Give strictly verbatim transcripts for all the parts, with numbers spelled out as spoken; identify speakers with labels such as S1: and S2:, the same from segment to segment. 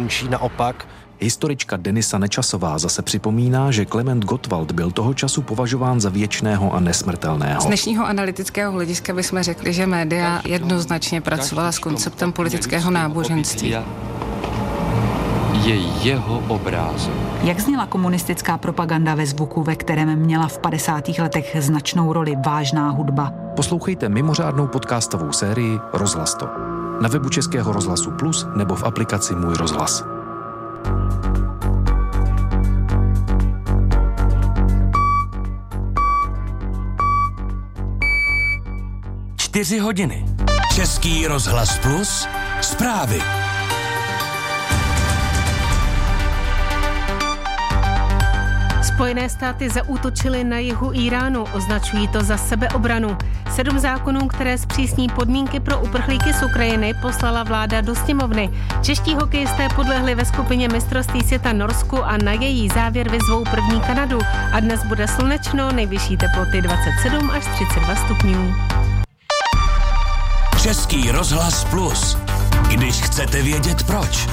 S1: končí naopak.
S2: Historička Denisa Nečasová zase připomíná, že Klement Gottwald byl toho času považován za věčného a nesmrtelného.
S3: Z dnešního analytického hlediska bychom řekli, že média jednoznačně pracovala s konceptem politického náboženství.
S4: Je jeho obrázek.
S5: Jak zněla komunistická propaganda ve zvuku, ve kterém měla v padesátých letech značnou roli vážná hudba?
S2: Poslouchejte mimořádnou podcastovou sérii Rozhlas to. Na webu Českého rozhlasu Plus nebo v aplikaci Můj rozhlas.
S6: Čtyři hodiny. Český rozhlas Plus. Zprávy.
S7: Spojené státy zaútočily na jihu Iránu, označují to za sebeobranu. Sedm zákonů, které zpřísní podmínky pro uprchlíky z Ukrajiny, poslala vláda do sněmovny. Čeští hokejisté podlehli ve skupině mistrovství světa Norsku a na její závěr vyzvou první Kanadu. A dnes bude slunečno, nejvyšší teploty dvacet sedm až třicet dva stupňů.
S6: Český rozhlas Plus. Když chcete vědět proč.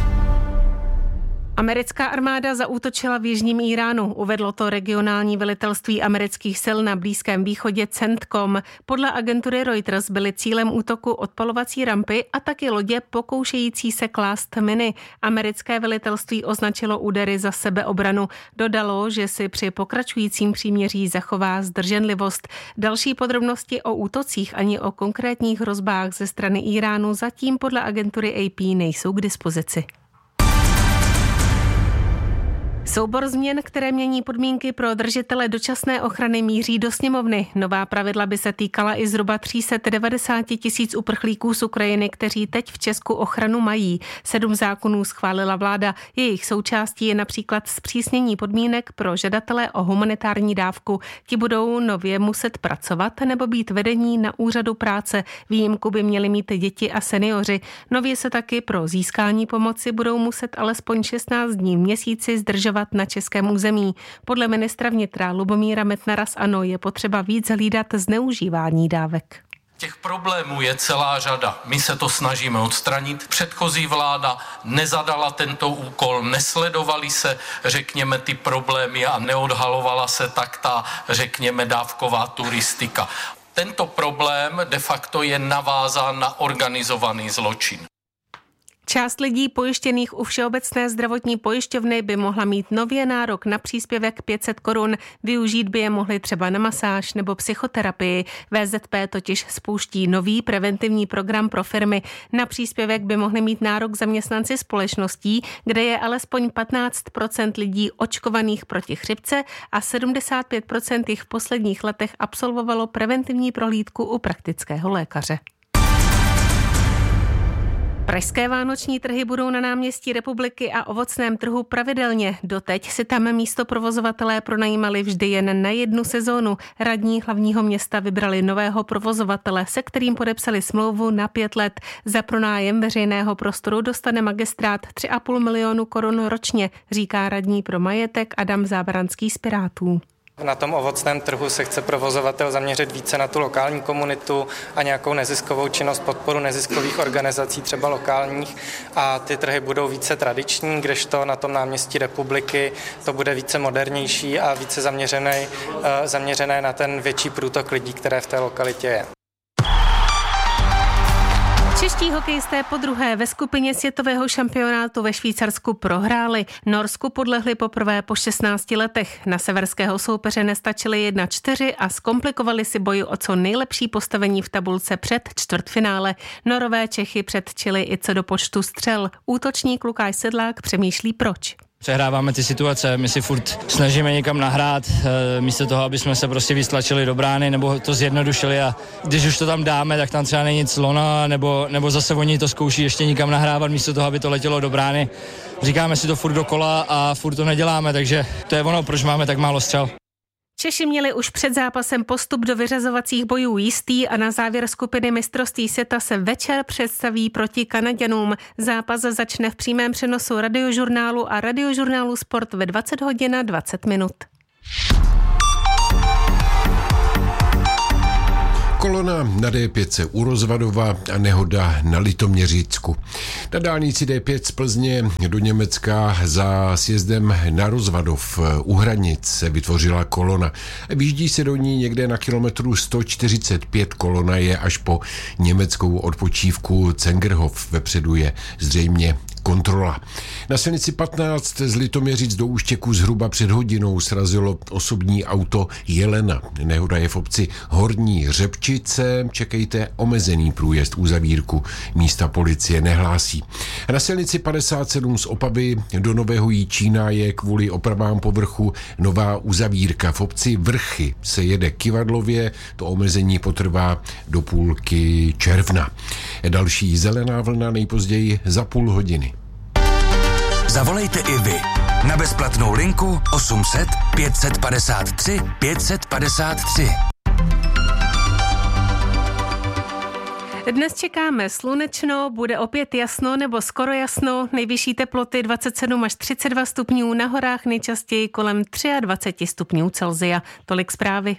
S7: Americká armáda zaútočila v jižním Iránu. Uvedlo to regionální velitelství amerických sil na Blízkém východě CENTCOM. Podle agentury Reuters byly cílem útoku odpalovací rampy a taky lodě pokoušející se klást miny. Americké velitelství označilo údery za sebeobranu. Dodalo, že si při pokračujícím příměří zachová zdrženlivost. Další podrobnosti o útocích ani o konkrétních hrozbách ze strany Iránu zatím podle agentury A P nejsou k dispozici. Soubor změn, které mění podmínky pro držitele dočasné ochrany, míří do sněmovny. Nová pravidla by se týkala i zhruba tři sta devadesát tisíc uprchlíků z Ukrajiny, kteří teď v Česku ochranu mají. Sedm zákonů schválila vláda. Jejich součástí je například zpřísnění podmínek pro žadatele o humanitární dávku. Ti budou nově muset pracovat nebo být vedení na úřadu práce. Výjimku by měli mít děti a seniori. Nově se taky pro získání pomoci budou muset alespoň šestnáct dní v měsíci zdržovat na českém území. Podle ministra vnitra Lubomíra Metnara z ANO je potřeba víc hlídat zneužívání dávek.
S8: Těch problémů je celá řada. My se to snažíme odstranit. Předchozí vláda nezadala tento úkol, nesledovaly se, řekněme, ty problémy a neodhalovala se tak ta, řekněme, dávková turistika. Tento problém de facto je navázán na organizovaný zločin.
S7: Část lidí pojištěných u Všeobecné zdravotní pojišťovny by mohla mít nově nárok na příspěvek pět set korun. Využít by je mohli třeba na masáž nebo psychoterapii. V Z P totiž spouští nový preventivní program pro firmy. Na příspěvek by mohli mít nárok zaměstnanci společností, kde je alespoň patnáct procent lidí očkovaných proti chřipce a sedmdesát pět procent jich v posledních letech absolvovalo preventivní prohlídku u praktického lékaře. Pražské vánoční trhy budou na náměstí Republiky a ovocném trhu pravidelně. Doteď si tam místo provozovatelé pronajímali vždy jen na jednu sezónu. Radní hlavního města vybrali nového provozovatele, se kterým podepsali smlouvu na pět let. Za pronájem veřejného prostoru dostane magistrát tři a půl milionu korun ročně, říká radní pro majetek Adam Zábranský z Pirátů.
S9: Na tom ovocném trhu se chce provozovatel zaměřit více na tu lokální komunitu a nějakou neziskovou činnost, podporu neziskových organizací, třeba lokálních, a ty trhy budou více tradiční, kdežto na tom náměstí Republiky to bude více modernější a více zaměřené, zaměřené na ten větší průtok lidí, které v té lokalitě je.
S7: Čeští hokejisté podruhé ve skupině světového šampionátu ve Švýcarsku prohráli. Norsku podlehli poprvé po šestnácti letech. Na severského soupeře nestačili jedna čtyři a zkomplikovali si boj o co nejlepší postavení v tabulce před čtvrtfinále. Norové Čechy předčili i co do počtu střel. Útočník Lukáš Sedlák přemýšlí proč.
S10: Přehráváme ty situace, my si furt snažíme někam nahrát, e, místo toho, aby jsme se prostě vystlačili do brány nebo to zjednodušili, a když už to tam dáme, tak tam třeba není nic lona, nebo, nebo zase oni to zkouší ještě někam nahrávat, místo toho, aby to letělo do brány. Říkáme si to furt dokola a furt to neděláme, takže to je ono, proč máme tak málo střel.
S7: Češi měli už před zápasem postup do vyřazovacích bojů jistý a na závěr skupiny mistrovství světa se večer představí proti Kanaďanům. Zápas začne v přímém přenosu Radiožurnálu a Radiožurnálu Sport ve dvacet hodin a dvacet minut.
S1: Kolona na D pět u Rozvadova a nehoda na Litoměřicku. Na dálnici D pět z Plzně do Německa za sjezdem na Rozvadov u hranic se vytvořila kolona. Vyjíždí se do ní někde na kilometru sto čtyřicet pět. Kolona je až po německou odpočívku Zengerhof. Vepředu je zřejmě kontrola. Na silnici patnáct z Litoměřic do Úštěku zhruba před hodinou srazilo osobní auto Jelena. Nehoda je v obci Horní Řepčice. Čekejte omezený průjezd, uzavírku místa policie nehlásí. Na silnici padesát sedm z Opavy do Nového Jičína je kvůli opravám povrchu nová uzavírka. V obci Vrchy se jede Kyvadlově, to omezení potrvá do půlky června. Další zelená vlna nejpozději za půl hodiny.
S6: Zavolejte i vy na bezplatnou linku osm set pět set padesát tři pět set padesát tři.
S7: Dnes čekáme slunečno, bude opět jasno nebo skoro jasno, nejvyšší teploty dvacet sedm až třicet dva stupňů, na horách nejčastěji kolem dvacet tři stupňů Celsia. Tolik zprávy.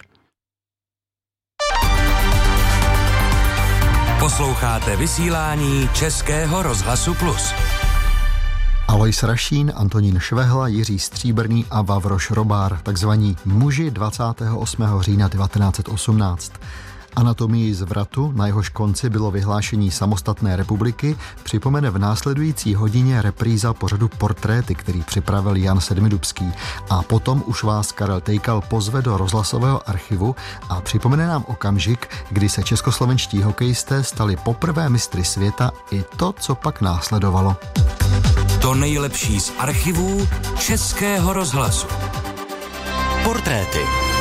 S6: Posloucháte vysílání Českého rozhlasu Plus.
S11: Alois Rašín, Antonín Švehla, Jiří Stříbrný a Vavro Šrobár, takzvaní muži dvacátého osmého října devatenáct set osmnáct. Anatomii zvratu, na jehož konci bylo vyhlášení samostatné republiky, připomene v následující hodině repríza pořadu Portréty, který připravil Jan Sedmidubský. A potom už vás Karel Tejkal pozve do rozhlasového archivu a připomene nám okamžik, kdy se českoslovenští hokejisté stali poprvé mistry světa i to, co pak následovalo.
S6: To nejlepší z archivů Českého rozhlasu. Portréty.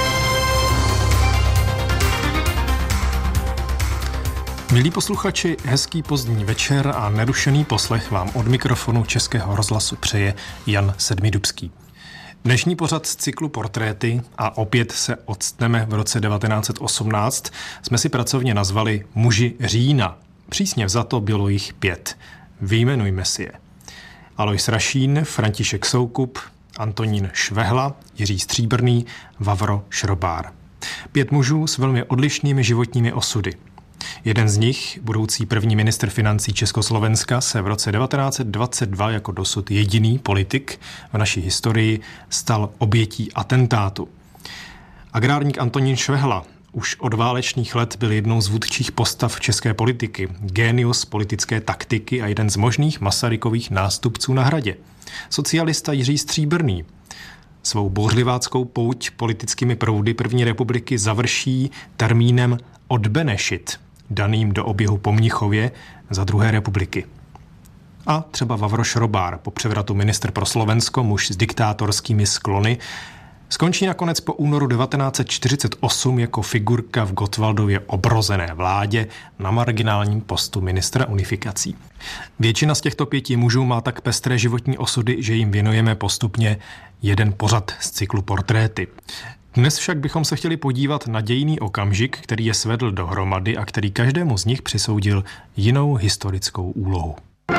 S12: Milí posluchači, hezký pozdní večer a nerušený poslech vám od mikrofonu Českého rozhlasu přeje Jan Sedmidubský. Dnešní pořad z cyklu Portréty, a opět se odstneme v roce devatenáct set osmnáct, jsme si pracovně nazvali Muži října. Přísně vzato bylo jich pět. Vyjmenujme si je. Alois Rašín, František Soukup, Antonín Švehla, Jiří Stříbrný, Vavro Šrobár. Pět mužů s velmi odlišnými životními osudy. Jeden z nich, budoucí první ministr financí Československa, se v roce devatenáct set dvacet dva jako dosud jediný politik v naší historii stal obětí atentátu. Agrárník Antonín Švehla už od válečných let byl jednou z vůdčích postav české politiky, génius politické taktiky a jeden z možných Masarykových nástupců na Hradě. Socialista Jiří Stříbrný svou bouřliváckou pouť politickými proudy první republiky završí termínem odbenešit, daným do oběhu po Mnichově za druhé republiky. A třeba Vavro Šrobár, po převratu ministr pro Slovensko, muž s diktátorskými sklony, skončí nakonec po únoru devatenáct set čtyřicet osm jako figurka v Gottwaldově obrozené vládě na marginálním postu ministra unifikací. Většina z těchto pěti mužů má tak pestré životní osudy, že jim věnujeme postupně jeden pořad z cyklu Portréty. Dnes však bychom se chtěli podívat na dějinný okamžik, který je svedl dohromady a který každému z nich přisoudil jinou historickou úlohu.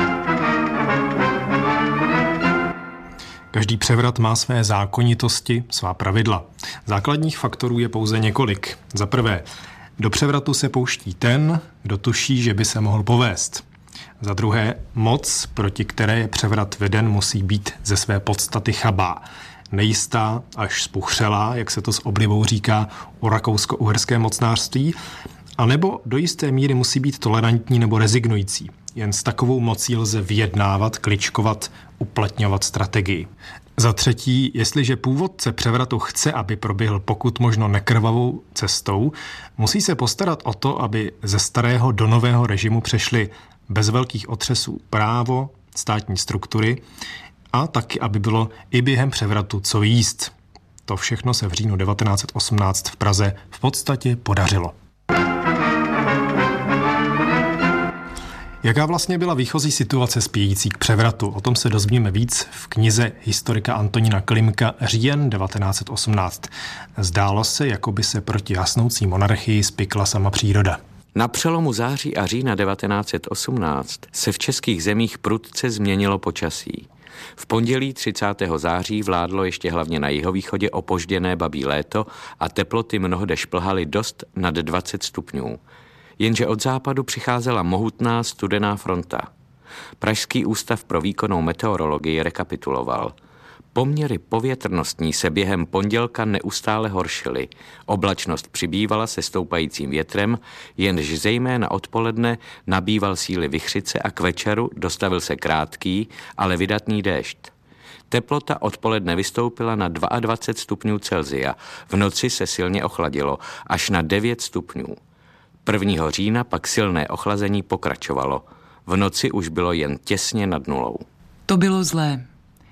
S12: Každý převrat má své zákonitosti, svá pravidla. Základních faktorů je pouze několik. Za prvé, do převratu se pouští ten, kdo tuší, že by se mohl povést. Za druhé, moc, proti které je převrat veden, musí být ze své podstaty chabá. Nejistá až spuchřelá, jak se to s oblibou říká o rakousko-uherském mocnářství, anebo do jisté míry musí být tolerantní nebo rezignující. Jen s takovou mocí lze vyjednávat, kličkovat, uplatňovat strategii. Za třetí, jestliže původce převratu chce, aby proběhl pokud možno nekrvavou cestou, musí se postarat o to, aby ze starého do nového režimu přešly bez velkých otřesů právo, státní struktury a taky, aby bylo i během převratu co jíst. To všechno se v říjnu devatenáct set osmnáct v Praze v podstatě podařilo. Jaká vlastně byla výchozí situace spějící k převratu? O tom se dozvíme víc v knize historika Antonína Klimka Říjen devatenáct set osmnáct. Zdálo se, jako by se proti hasnoucí monarchii spikla sama příroda.
S13: Na přelomu září a října devatenáct set osmnáct se v českých zemích prudce změnilo počasí. V pondělí třicátého září vládlo ještě hlavně na jihovýchodě opožděné babí léto a teploty mnohde šplhaly dost nad dvacet stupňů. Jenže od západu přicházela mohutná studená fronta. Pražský ústav pro výkonnou meteorologii rekapituloval. Poměry povětrnostní se během pondělka neustále horšily. Oblačnost přibývala se stoupajícím větrem, jenž zejména odpoledne nabýval síly vichřice a k večeru dostavil se krátký, ale vydatný déšť. Teplota odpoledne vystoupila na dvacet dva stupňů Celsia, v noci se silně ochladilo až na devět stupňů. prvního října pak silné ochlazení pokračovalo. V noci už bylo jen těsně nad nulou.
S14: To bylo zlé.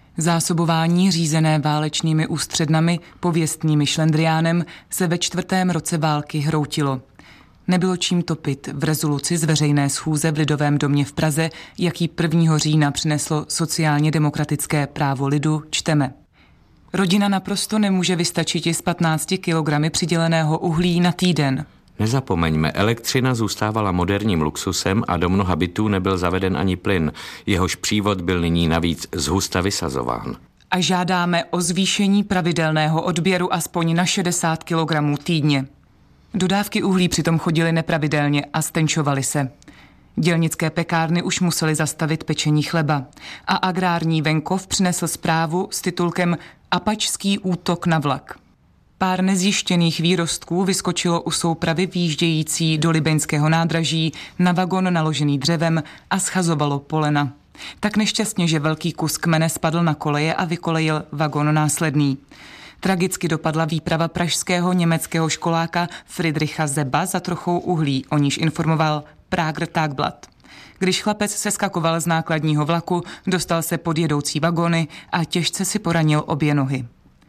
S14: Zásobování řízené válečnými ústřednami, pověstnými šlendriánem, se ve čtvrtém roce války hroutilo. Nebylo čím topit v rezoluci z veřejné schůze v Lidovém domě v Praze, jaký prvního října přineslo sociálně demokratické právo lidu, čteme. Rodina naprosto nemůže vystačit i z patnácti kilogramy přiděleného uhlí na týden.
S13: Nezapomeňme, elektřina zůstávala moderním luxusem a do mnoha bytů nebyl zaveden ani plyn, jehož přívod byl nyní navíc zhusta vysazován.
S14: A žádáme o zvýšení pravidelného odběru aspoň na šedesát kilogramů týdně. Dodávky uhlí přitom chodily nepravidelně a stenčovaly se. Dělnické pekárny už musely zastavit pečení chleba a agrární venkov přinesl zprávu s titulkem Apačský útok na vlak. Pár nezjištěných výrostků vyskočilo u soupravy výjíždějící do libeňského nádraží na vagon naložený dřevem a schazovalo polena. Tak nešťastně, že velký kus kmene spadl na koleje a vykolejil vagon následný. Tragicky dopadla výprava pražského německého školáka Friedricha Zeba za trochou uhlí, o níž informoval Prager Tagblatt. Když chlapec seskakoval z nákladního vlaku, dostal se pod jedoucí vagony a těžce si poranil obě nohy.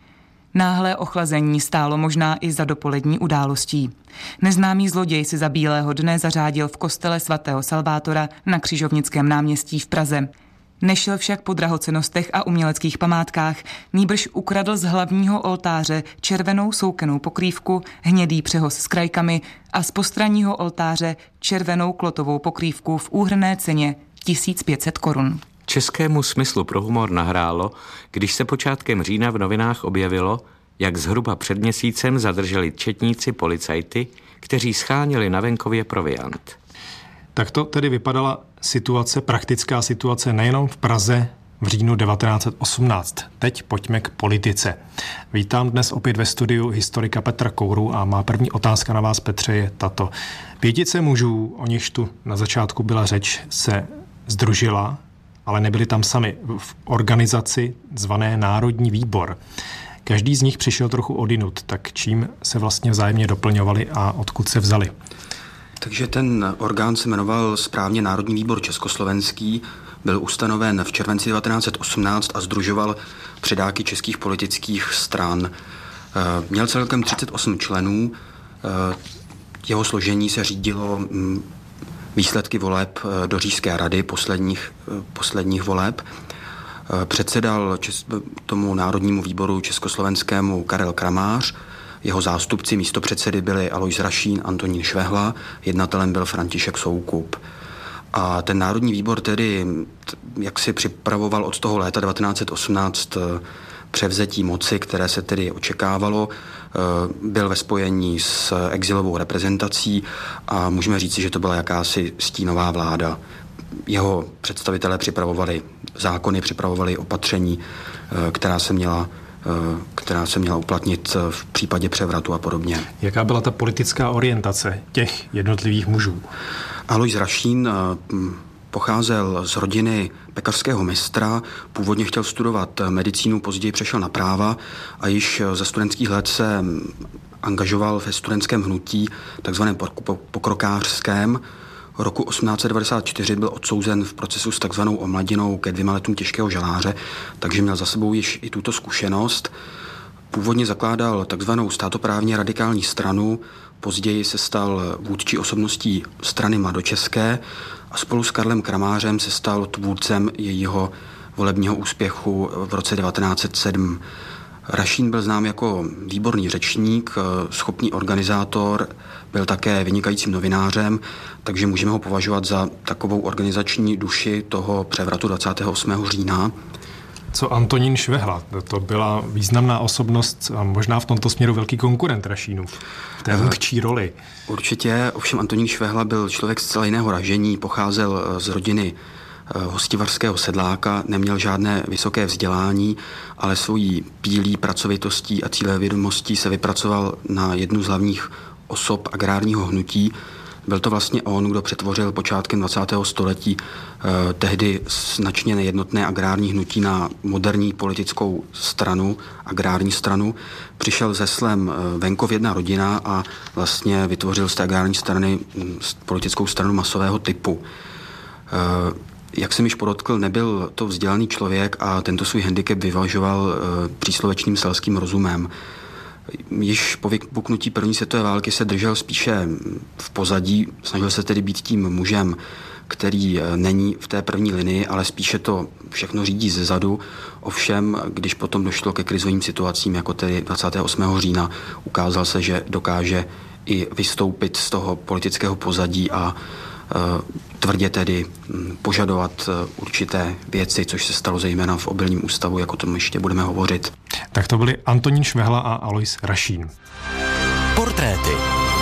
S14: Náhlé ochlazení stálo možná i za dopolední událostí. Neznámý zloděj si za bílého dne zařádil v kostele svatého Salvátora na Křižovnickém náměstí v Praze. Nešel však po drahocennostech a uměleckých památkách, nýbrž ukradl z hlavního oltáře červenou soukenou pokrývku, hnědý přehoz s krajkami a z postranního oltáře červenou klotovou pokrývku v úhrnné ceně tisíc pět set korun.
S13: Českému smyslu pro humor nahrálo, když se počátkem října v novinách objevilo, jak zhruba před měsícem zadrželi četníci policajty, kteří scháněli na venkově proviant.
S12: Tak to tedy vypadala situace, praktická situace nejenom v Praze v říjnu devatenáct set osmnáct. Teď pojďme k politice. Vítám dnes opět ve studiu historika Petra Kouru a má první otázka na vás, Petře, je tato. Pětice mužů, o nichž tu na začátku byla řeč, se sdružila, ale nebyli tam sami, v organizaci zvané Národní výbor. Každý z nich přišel trochu odinut, tak čím se vlastně vzájemně doplňovali a odkud se vzali?
S15: Takže ten orgán se jmenoval správně Národní výbor československý, byl ustanoven v červenci devatenáct set osmnáct a sdružoval předáky českých politických stran. Měl celkem třicet osm členů, jeho složení se řídilo výsledky voleb do Říšské rady, posledních, posledních voleb. Předsedal čes, tomu Národnímu výboru československému Karel Kramář, jeho zástupci místopředsedy byli Alojz Rašín, Antonín Švehla, jednatelem byl František Soukup. A ten Národní výbor tedy, jak si připravoval od toho léta devatenáct set osmnáct převzetí moci, které se tedy očekávalo, byl ve spojení s exilovou reprezentací a můžeme říci, že to byla jakási stínová vláda. Jeho představitelé připravovali zákony, připravovali opatření, která se měla která se měla uplatnit v případě převratu a podobně.
S12: Jaká byla ta politická orientace těch jednotlivých mužů?
S15: Alojz Rašín pocházel z rodiny pekařského mistra, původně chtěl studovat medicínu, později přešel na práva a již ze studentských let se angažoval ve studentském hnutí, takzvaném pokrokářském. Roku osmnáct set devadesát čtyři byl odsouzen v procesu s takzvanou omladinou ke dvěma letům těžkého žaláře, takže měl za sebou již i tuto zkušenost. Původně zakládal takzvanou státoprávně radikální stranu, později se stal vůdčí osobností strany mladočeské a spolu s Karlem Kramářem se stal tvůrcem jejího volebního úspěchu v roce devatenáct set sedm. Rašín byl znám jako výborný řečník, schopný organizátor, byl také vynikajícím novinářem, takže můžeme ho považovat za takovou organizační duši toho převratu dvacátého osmého října.
S12: Co Antonín Švehla? To byla významná osobnost a možná v tomto směru velký konkurent Rašínův v té vůdčí roli.
S15: Určitě, ovšem Antonín Švehla byl člověk z celé jiného ražení, pocházel z rodiny hostivarského sedláka, neměl žádné vysoké vzdělání, ale svojí pílí, pracovitostí a cílevědomostí se vypracoval na jednu z hlavních osob agrárního hnutí. Byl to vlastně on, kdo přetvořil počátkem dvacátého století eh, tehdy značně nejednotné agrární hnutí na moderní politickou stranu, agrární stranu. Přišel se slem venkov jedna rodina a vlastně vytvořil z té agrární strany politickou stranu masového typu. Eh, Jak jsem již podotkl, nebyl to vzdělaný člověk a tento svůj handicap vyvažoval e, příslovečným selským rozumem. Již po vypuknutí první světové války se držel spíše v pozadí, snažil se tedy být tím mužem, který e, není v té první linii, ale spíše to všechno řídí zezadu. Ovšem, když potom došlo ke krizovým situacím, jako tedy dvacátého osmého října, ukázal se, že dokáže i vystoupit z toho politického pozadí a tvrdě tedy požadovat určité věci, což se stalo zejména v Obilním ústavu, jako tomu ještě budeme hovořit.
S12: Tak to byli Antonín Švehla a Alois Rašín.
S6: Portréty.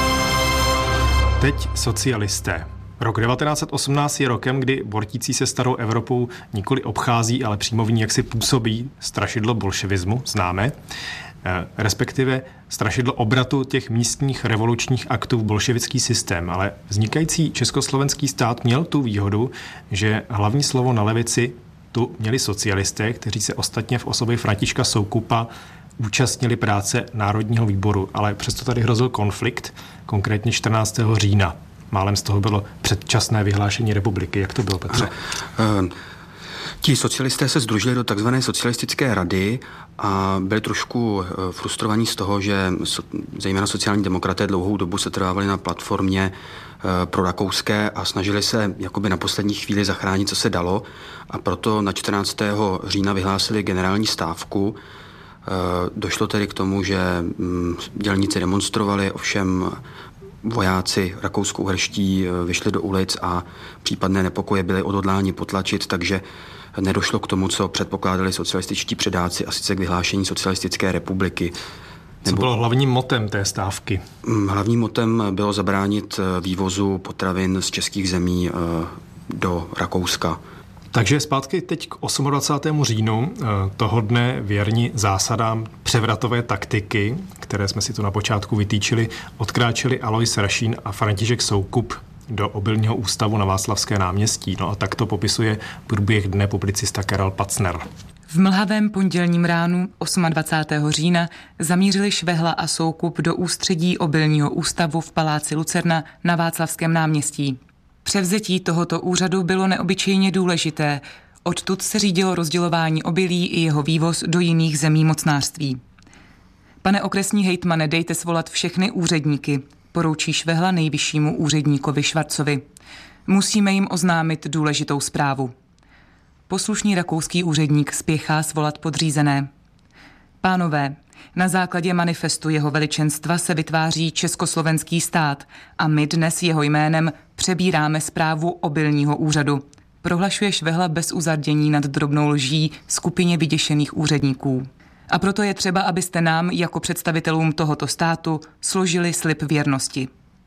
S12: Teď socialisté. Rok devatenáct set osmnáct je rokem, kdy bortící se starou Evropou nikoli obchází, ale přímo v ní jaksi působí strašidlo bolševismu, známe, respektive strašidlo obratu těch místních revolučních aktů v bolševický systém. Ale vznikající československý stát měl tu výhodu, že hlavní slovo na levici tu měli socialisté, kteří se ostatně v osobě Františka Soukupa účastnili práce Národního výboru, ale přesto tady hrozil konflikt, konkrétně čtrnáctého října. Málem z toho bylo předčasné vyhlášení republiky. Jak to bylo, Petře?
S15: Uh, Ti socialisté se sdružili do takzvané socialistické rady a byli trošku frustrovaní z toho, že zejména sociální demokraté dlouhou dobu se trvávali na platformě pro rakouské a snažili se jakoby na poslední chvíli zachránit, co se dalo, a proto na čtrnáctého října vyhlásili generální stávku. Došlo tedy k tomu, že dělníci demonstrovali, ovšem vojáci rakousko-uherští vyšli do ulic a případné nepokoje byly odhodláni potlačit, takže nedošlo k tomu, co předpokládali socialističtí předáci, a sice k vyhlášení socialistické republiky.
S12: Co bylo hlavním motem té stávky?
S15: Hlavním motem bylo zabránit vývozu potravin z českých zemí do Rakouska.
S12: Takže zpátky teď k dvacátého osmého říjnu, toho dne věrni zásadám převratové taktiky, které jsme si tu na počátku vytýčili, odkráčeli Alois Rašín a František Soukup do Obilního ústavu na Václavské náměstí. No a tak to popisuje průběh dne publicista Karel Pacner.
S14: V mlhavém pondělním ránu dvacátého osmého října zamířili Švehla a Soukup do ústředí Obilního ústavu v paláci Lucerna na Václavském náměstí. Převzetí tohoto úřadu bylo neobyčejně důležité. Odtud se řídilo rozdělování obilí i jeho vývoz do jiných zemí mocnářství. Pane okresní hejtmane, dejte svolat všechny úředníky, poroučí Švehla nejvyššímu úředníkovi Švarcovi. Musíme jim oznámit důležitou zprávu. Poslušný rakouský úředník spěchá svolat podřízené. Pánové, na základě manifestu jeho veličenstva se vytváří československý stát a my dnes jeho jménem přebíráme správu Obilního úřadu. Prohlašuje Švehla bez uzardění nad drobnou lží skupině vyděšených úředníků. A proto je třeba, abyste nám, jako představitelům tohoto státu, složili slib věrnosti.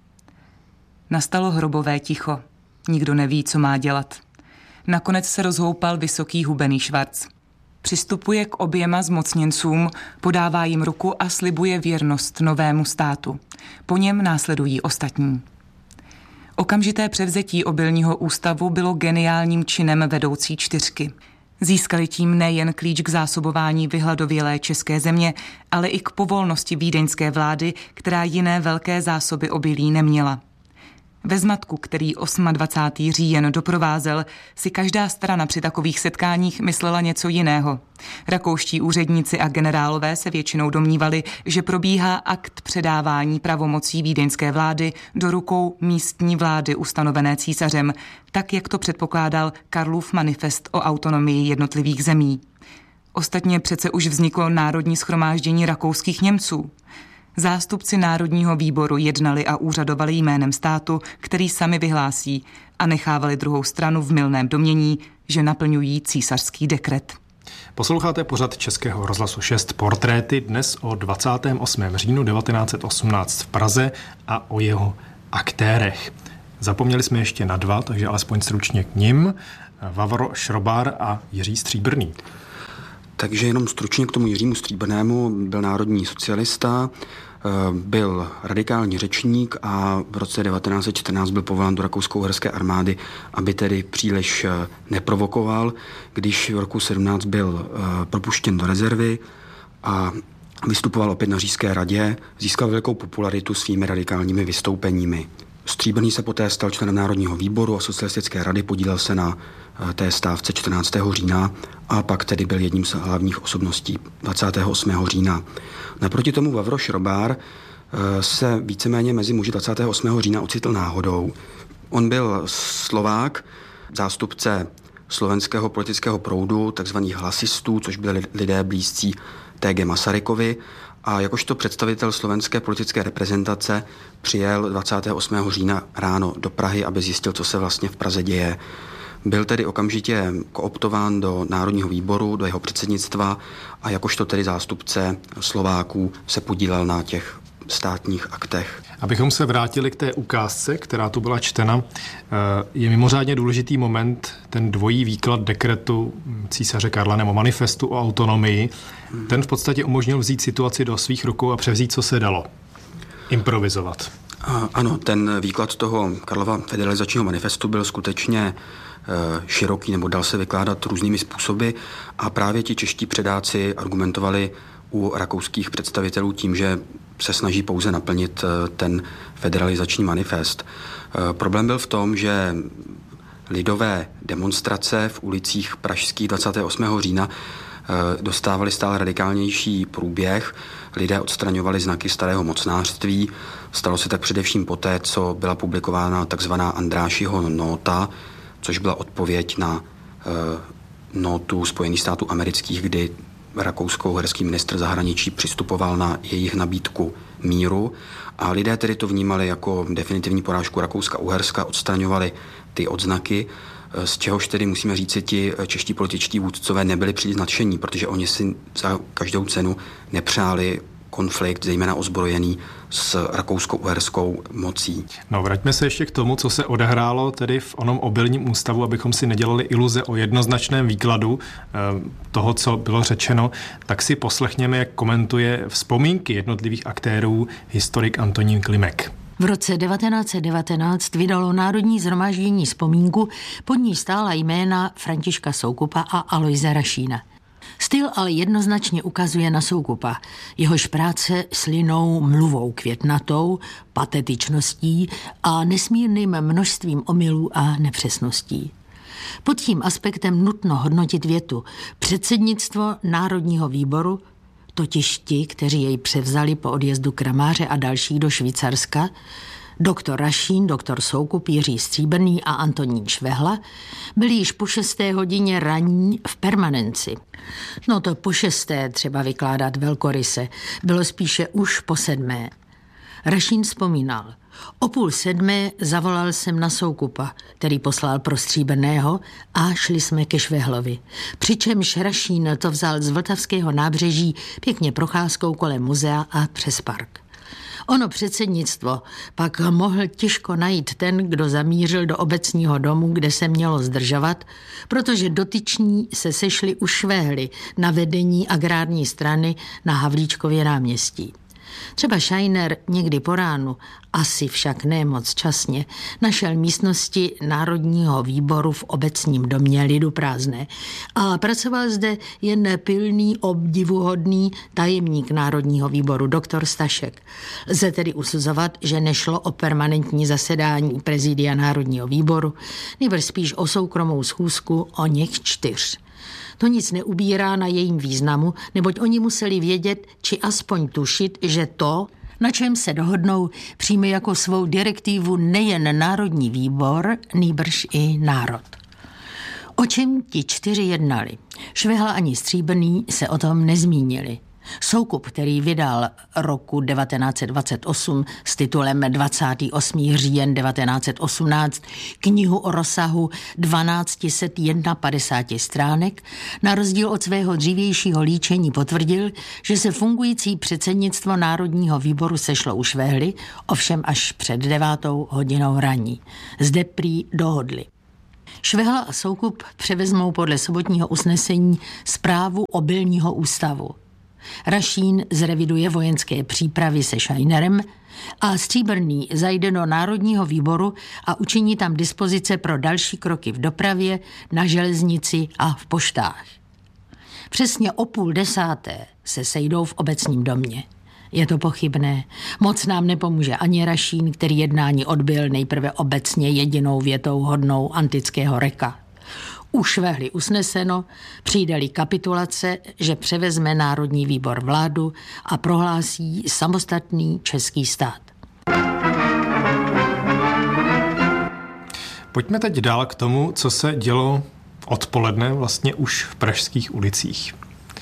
S14: Nastalo hrobové ticho. Nikdo neví, co má dělat. Nakonec se rozhoupal vysoký hubený Švarc. Přistupuje k oběma zmocněncům, podává jim ruku a slibuje věrnost novému státu. Po něm následují ostatní. Okamžité převzetí Obilního ústavu bylo geniálním činem vedoucí čtyřky. Získali tím nejen klíč k zásobování vyhladovělé české země, ale i k povolnosti vídeňské vlády, která jiné velké zásoby obilí neměla. Ve zmatku, který dvacátého osmého říjen doprovázel, si každá strana při takových setkáních myslela něco jiného. Rakouští úředníci a generálové se většinou domnívali, že probíhá akt předávání pravomocí vídeňské vlády do rukou místní vlády ustanovené císařem, tak jak to předpokládal Karlův manifest o autonomii jednotlivých zemí. Ostatně přece už vzniklo Národní shromáždění rakouských Němců. Zástupci Národního výboru jednali a úřadovali jménem státu, který sami vyhlásí, a nechávali druhou stranu v mylném domnění, že naplňují císařský dekret.
S12: Posloucháte pořad Českého rozhlasu šest Portréty dnes o dvacátého osmého října devatenáct set osmnáct v Praze a o jeho aktérech. Zapomněli jsme ještě na dva, takže alespoň stručně k nim. Vavro Šrobár a Jiří Stříbrný.
S15: Takže jenom stručně k tomu Jiřímu Stříbrnému. Byl národní socialista, byl radikální řečník a v roce devatenáct set čtrnáct byl povolán do rakousko-uherské armády, aby tedy příliš neprovokoval. Když v roku sedmnáct byl propuštěn do rezervy a vystupoval opět na Říšské radě, získal velkou popularitu svými radikálními vystoupeními. Stříbrný se poté stal členem Národního výboru a socialistické rady, podílel se na té stávce čtrnáctého října a pak tedy byl jedním z hlavních osobností dvacátého osmého října. Naproti tomu Vavro Šrobár se víceméně mezi muži dvacátého osmého října ocitl náhodou. On byl Slovák, zástupce slovenského politického proudu, takzvaných hlasistů, což byli lidé blízcí T G Masarykovi, a jakožto představitel slovenské politické reprezentace přijel dvacátého osmého října ráno do Prahy, aby zjistil, co se vlastně v Praze děje. Byl tedy okamžitě kooptován do Národního výboru, do jeho předsednictva a jakožto tedy zástupce Slováků se podílel na těch státních aktech.
S12: Abychom se vrátili k té ukázce, která tu byla čtena, je mimořádně důležitý moment ten dvojí výklad dekretu císaře Karla nebo manifestu o autonomii. Ten v podstatě umožnil vzít situaci do svých rukou a převzít, co se dalo. Improvizovat.
S15: Ano, ten výklad toho Karlova federalizačního manifestu byl skutečně široký, nebo dal se vykládat různými způsoby a právě ti čeští předáci argumentovali u rakouských představitelů tím, že se snaží pouze naplnit ten federalizační manifest. Problém byl v tom, že lidové demonstrace v ulicích pražských dvacátého osmého října dostávaly stále radikálnější průběh. Lidé odstraňovali znaky starého mocnářství. Stalo se tak především poté, co byla publikována takzvaná Andrášiho nota, což byla odpověď na notu Spojených států amerických, kdy rakousko-uherský ministr zahraničí přistupoval na jejich nabídku míru a lidé tedy to vnímali jako definitivní porážku Rakouska-Uherska, odstraňovali ty odznaky, z čehož tedy musíme říct, ti čeští političtí vůdcové nebyli příliš nadšení, protože oni si za každou cenu nepřáli konflikt, zejména ozbrojený s rakousko-uherskou mocí.
S12: No, vraťme se ještě k tomu, co se odehrálo tedy v onom obilním ústavu, abychom si nedělali iluze o jednoznačném výkladu eh, toho, co bylo řečeno, tak si poslechněme, jak komentuje vzpomínky jednotlivých aktérů historik Antonín Klimek.
S16: V roce devatenáct set devatenáct vydalo Národní shromáždění vzpomínku, pod ní stála jména Františka Soukupa a Alojze Rašína. Styl ale jednoznačně ukazuje na Soukupa. Jehož práce s linou mluvou květnatou, patetičností a nesmírným množstvím omylů a nepřesností. Pod tím aspektem nutno hodnotit větu. Předsednictvo Národního výboru, totiž ti, kteří jej převzali po odjezdu Kramáře a dalších do Švýcarska, doktor Rašín, doktor Soukup, Jiří Stříbrný a Antonín Švehla, byli již po šesté hodině raní v permanenci. No to po šesté třeba vykládat velkoryse, bylo spíše už po sedmé. Rašín vzpomínal. O půl sedmé zavolal jsem na Soukupa, který poslal pro Stříbrného, a šli jsme ke Švehlovi. Přičemž Rašín to vzal z Vltavského nábřeží pěkně procházkou kolem muzea a přes park. Ono předsednictvo pak mohl těžko najít ten, kdo zamířil do obecního domu, kde se mělo zdržovat, protože dotyční se sešli u Švehly na vedení agrární strany na Havlíčkově náměstí. Třeba Scheiner někdy po ránu, asi však ne moc časně, našel místnosti Národního výboru v obecním domě lidu prázdné a pracoval zde jen pilný, obdivuhodný tajemník Národního výboru, doktor Stašek. Lze tedy usuzovat, že nešlo o permanentní zasedání prezidia Národního výboru, nýbrž spíš o soukromou schůzku o něch čtyř. To nic neubírá na jejím významu, neboť oni museli vědět, či aspoň tušit, že to, na čem se dohodnou, přijme jako svou direktivu nejen Národní výbor, nýbrž i národ. O čem ti čtyři jednali? Švehla ani Stříbrný se o tom nezmínili. Soukup, který vydal roku devatenáct set dvacet osm s titulem dvacátého osmého října devatenáct set osmnáct knihu o rozsahu dvanáct set padesát jedna stránek, na rozdíl od svého dřívějšího líčení potvrdil, že se fungující předsednictvo Národního výboru sešlo u Švehly, ovšem až před devátou hodinou ranní. Zde prý dohodli. Švehla a Soukup převezmou podle sobotního usnesení správu obilního ústavu. Rašín zreviduje vojenské přípravy se Scheinerem a Stříbrný zajde do Národního výboru a učiní tam dispozice pro další kroky v dopravě, na železnici a v poštách. Přesně o půl desáté se sejdou v obecním domě. Je to pochybné. Moc nám nepomůže ani Rašín, který jednání odbyl nejprve obecně jedinou větou hodnou antického reka. U Švehly usneseno, přijde-li kapitulace, že převezme Národní výbor vládu a prohlásí samostatný český stát.
S12: Pojďme teď dál k tomu, co se dělo odpoledne vlastně už v pražských ulicích.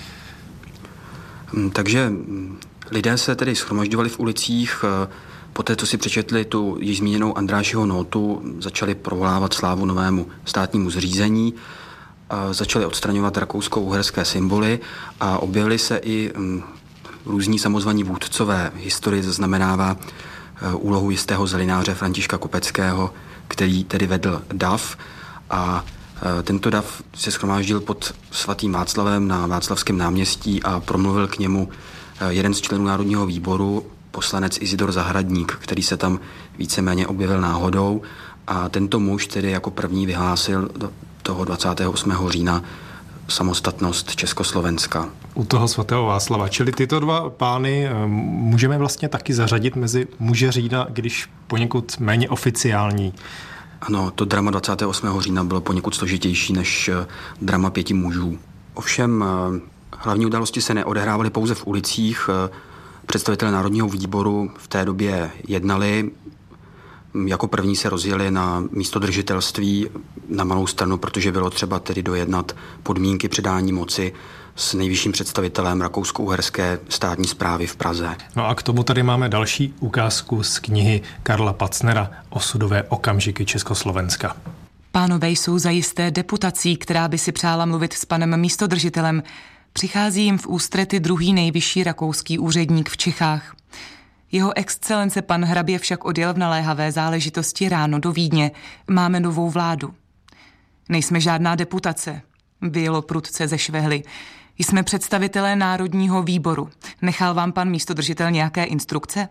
S15: Takže lidé se tedy shromažďovali v ulicích, poté, co si přečetli tu již zmíněnou Andrášího nótu, začali provolávat slávu novému státnímu zřízení, začali odstraňovat rakousko-uherské symboly a objevili se i různí samozvaní vůdcové. Historie zaznamenává úlohu jistého zelináře Františka Kopeckého, který tedy vedl dav a tento dav se shromáždil pod svatým Václavem na Václavském náměstí a promluvil k němu jeden z členů Národního výboru, poslanec Izidor Zahradník, který se tam víceméně objevil náhodou a tento muž tedy jako první vyhlásil do toho dvacátého osmého října samostatnost Československa.
S12: U toho svatého Václava. Čili tyto dva pány můžeme vlastně taky zařadit mezi muže října, když poněkud méně oficiální.
S15: Ano, to drama dvacátého osmého října bylo poněkud složitější než drama pěti mužů. Ovšem hlavní události se neodehrávaly pouze v ulicích. Představitelé Národního výboru v té době jednali. Jako první se rozjeli na místodržitelství na Malou Stranu, protože bylo třeba tedy dojednat podmínky předání moci s nejvyšším představitelem rakousko-uherské státní správy v Praze.
S12: No a k tomu tady máme další ukázku z knihy Karla Pacnera Osudové okamžiky Československa.
S14: Pánové jsou zajisté deputací, která by si přála mluvit s panem místodržitelem. Přichází jim v ústrety druhý nejvyšší rakouský úředník v Čechách. Jeho excelence pan hrabě však odjel v naléhavé záležitosti ráno do Vídně. Máme novou vládu. Nejsme žádná deputace, vyjelo prudce ze Švehly. Jsme představitelé Národního výboru. Nechal vám pan místodržitel nějaké instrukce?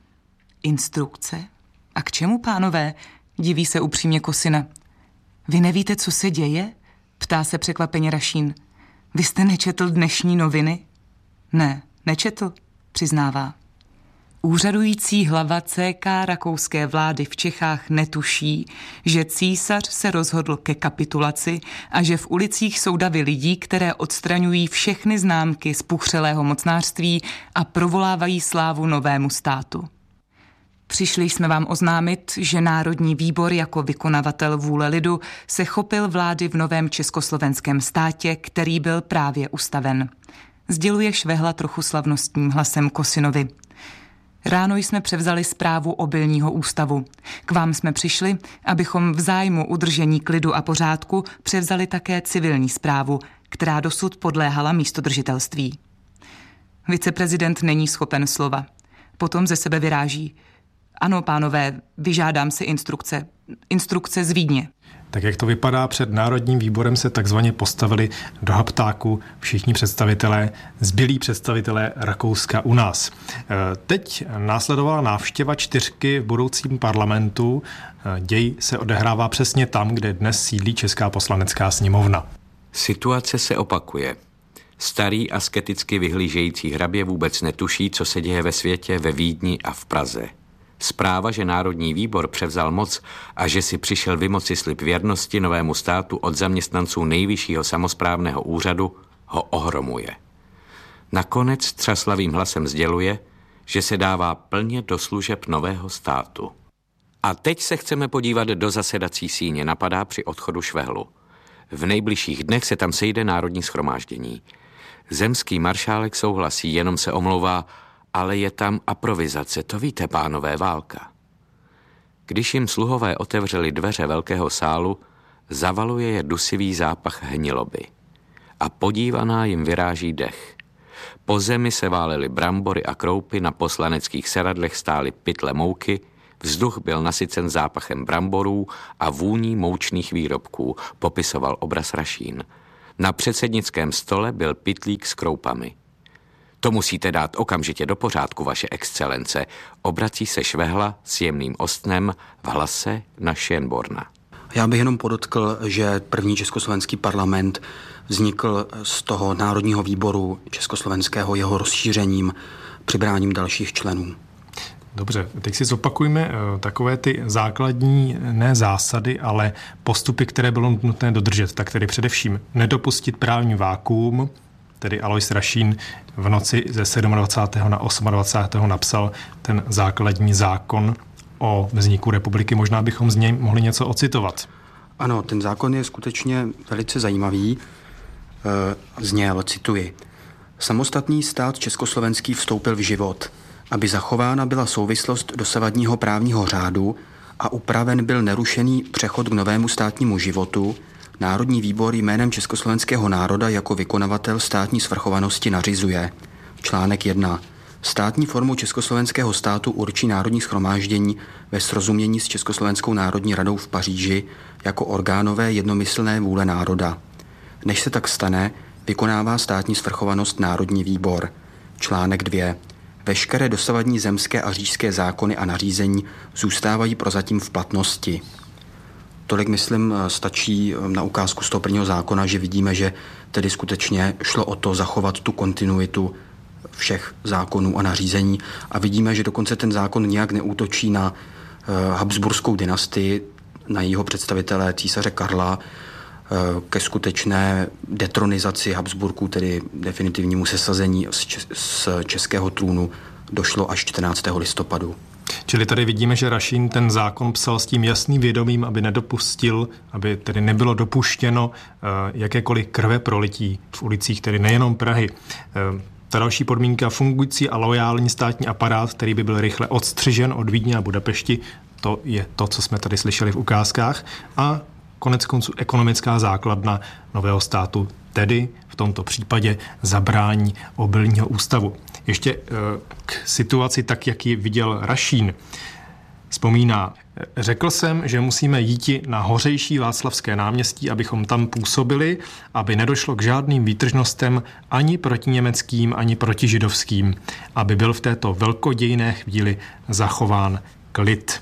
S14: Instrukce? A k čemu, pánové? Diví se upřímně Kosina. Vy nevíte, co se děje? Ptá se překvapeně Rašín. Vy jste nečetl dnešní noviny? Ne, nečetl, přiznává. Úřadující hlava C K rakouské vlády v Čechách netuší, že císař se rozhodl ke kapitulaci a že v ulicích jsou davy lidí, které odstraňují všechny známky zpuchřelého mocnářství a provolávají slávu novému státu. Přišli jsme vám oznámit, že Národní výbor jako vykonavatel vůle lidu se chopil vlády v novém československém státě, který byl právě ustaven. Sděluje Švehla trochu slavnostním hlasem Kosinovi. Ráno jsme převzali správu obilního ústavu. K vám jsme přišli, abychom v zájmu udržení klidu a pořádku převzali také civilní správu, která dosud podléhala místodržitelství. Viceprezident není schopen slova. Potom ze sebe vyráží. Ano, pánové, vyžádám si instrukce. Instrukce z Vídně.
S12: Tak jak to vypadá, před Národním výborem se takzvaně postavili do haptáku všichni představitelé, zbylí představitelé Rakouska u nás. Teď následovala návštěva čtyřky v budoucím parlamentu. Děj se odehrává přesně tam, kde dnes sídlí Česká poslanecká sněmovna.
S13: Situace se opakuje. Starý asketicky vyhlížející hrabě vůbec netuší, co se děje ve světě, ve Vídni a v Praze. Zpráva, že Národní výbor převzal moc a že si přišel vymoci slib věrnosti novému státu od zaměstnanců nejvyššího samosprávného úřadu, ho ohromuje. Nakonec třaslavým hlasem sděluje, že se dává plně do služeb nového státu. A teď se chceme podívat do zasedací síně, napadá při odchodu Švehlu. V nejbližších dnech se tam sejde Národní shromáždění. Zemský maršálek souhlasí, jenom se omlouvá, ale je tam aprovizace, to víte, pánové, válka. Když jim sluhové otevřeli dveře velkého sálu, zavaluje je dusivý zápach hniloby. A podívaná jim vyráží dech. Po zemi se válely brambory a kroupy, na poslaneckých sedadlech stály pytle mouky, vzduch byl nasycen zápachem bramborů a vůní moučných výrobků, popisoval obraz Rašín. Na předsednickém stole byl pytlík s kroupami. To musíte dát okamžitě do pořádku, vaše excelence, obrací se Švehla s jemným ostnem v hlase na Schönborna.
S15: Já bych jenom podotkl, že první československý parlament vznikl z toho Národního výboru československého jeho rozšířením, přibráním dalších členů.
S12: Dobře, teď si zopakujme takové ty základní ne zásady, ale postupy, které bylo nutné dodržet. Tak tedy především nedopustit právní vákuum, tedy Alois Rašín v noci ze dvacátého sedmého na dvacátého osmého napsal ten základní zákon o vzniku republiky. Možná bychom z něj mohli něco ocitovat.
S15: Ano, ten zákon je skutečně velice zajímavý. Zněl, cituji, samostatný stát československý vstoupil v život, aby zachována byla souvislost dosavadního právního řádu a upraven byl nerušený přechod k novému státnímu životu, Národní výbor jménem československého národa jako vykonavatel státní svrchovanosti nařizuje. Článek jedna. Státní formu československého státu určí Národní shromáždění ve srozumění s Československou národní radou v Paříži jako orgánové jednomyslné vůle národa. Než se tak stane, vykonává státní svrchovanost Národní výbor. Článek dva. Veškeré dosavadní zemské a říšské zákony a nařízení zůstávají prozatím v platnosti. Tolik, myslím, stačí na ukázku z toho prvního zákona, že vidíme, že tedy skutečně šlo o to zachovat tu kontinuitu všech zákonů a nařízení a vidíme, že dokonce ten zákon nijak neútočí na uh, Habsburskou dynastii, na jejího představitele císaře Karla, uh, ke skutečné detronizaci Habsburků, tedy definitivnímu sesazení z, č- z českého trůnu, došlo až čtrnáctého listopadu.
S12: Čili tady vidíme, že Rašín ten zákon psal s tím jasným vědomím, aby nedopustil, aby tedy nebylo dopuštěno uh, jakékoliv krve prolití v ulicích, tedy nejenom Prahy. Uh, ta další podmínka, fungující a loajální státní aparát, který by byl rychle odstřižen od Vídně a Budapešti, to je to, co jsme tady slyšeli v ukázkách, a konec konců ekonomická základna nového státu, tedy v tomto případě zabrání obilního ústavu. Ještě k situaci tak, jak ji viděl Rašín. Vzpomíná, řekl jsem, že musíme jíti na hořejší Václavské náměstí, abychom tam působili, aby nedošlo k žádným výtržnostem ani proti německým, ani proti židovským, aby byl v této velkodějné chvíli zachován klid.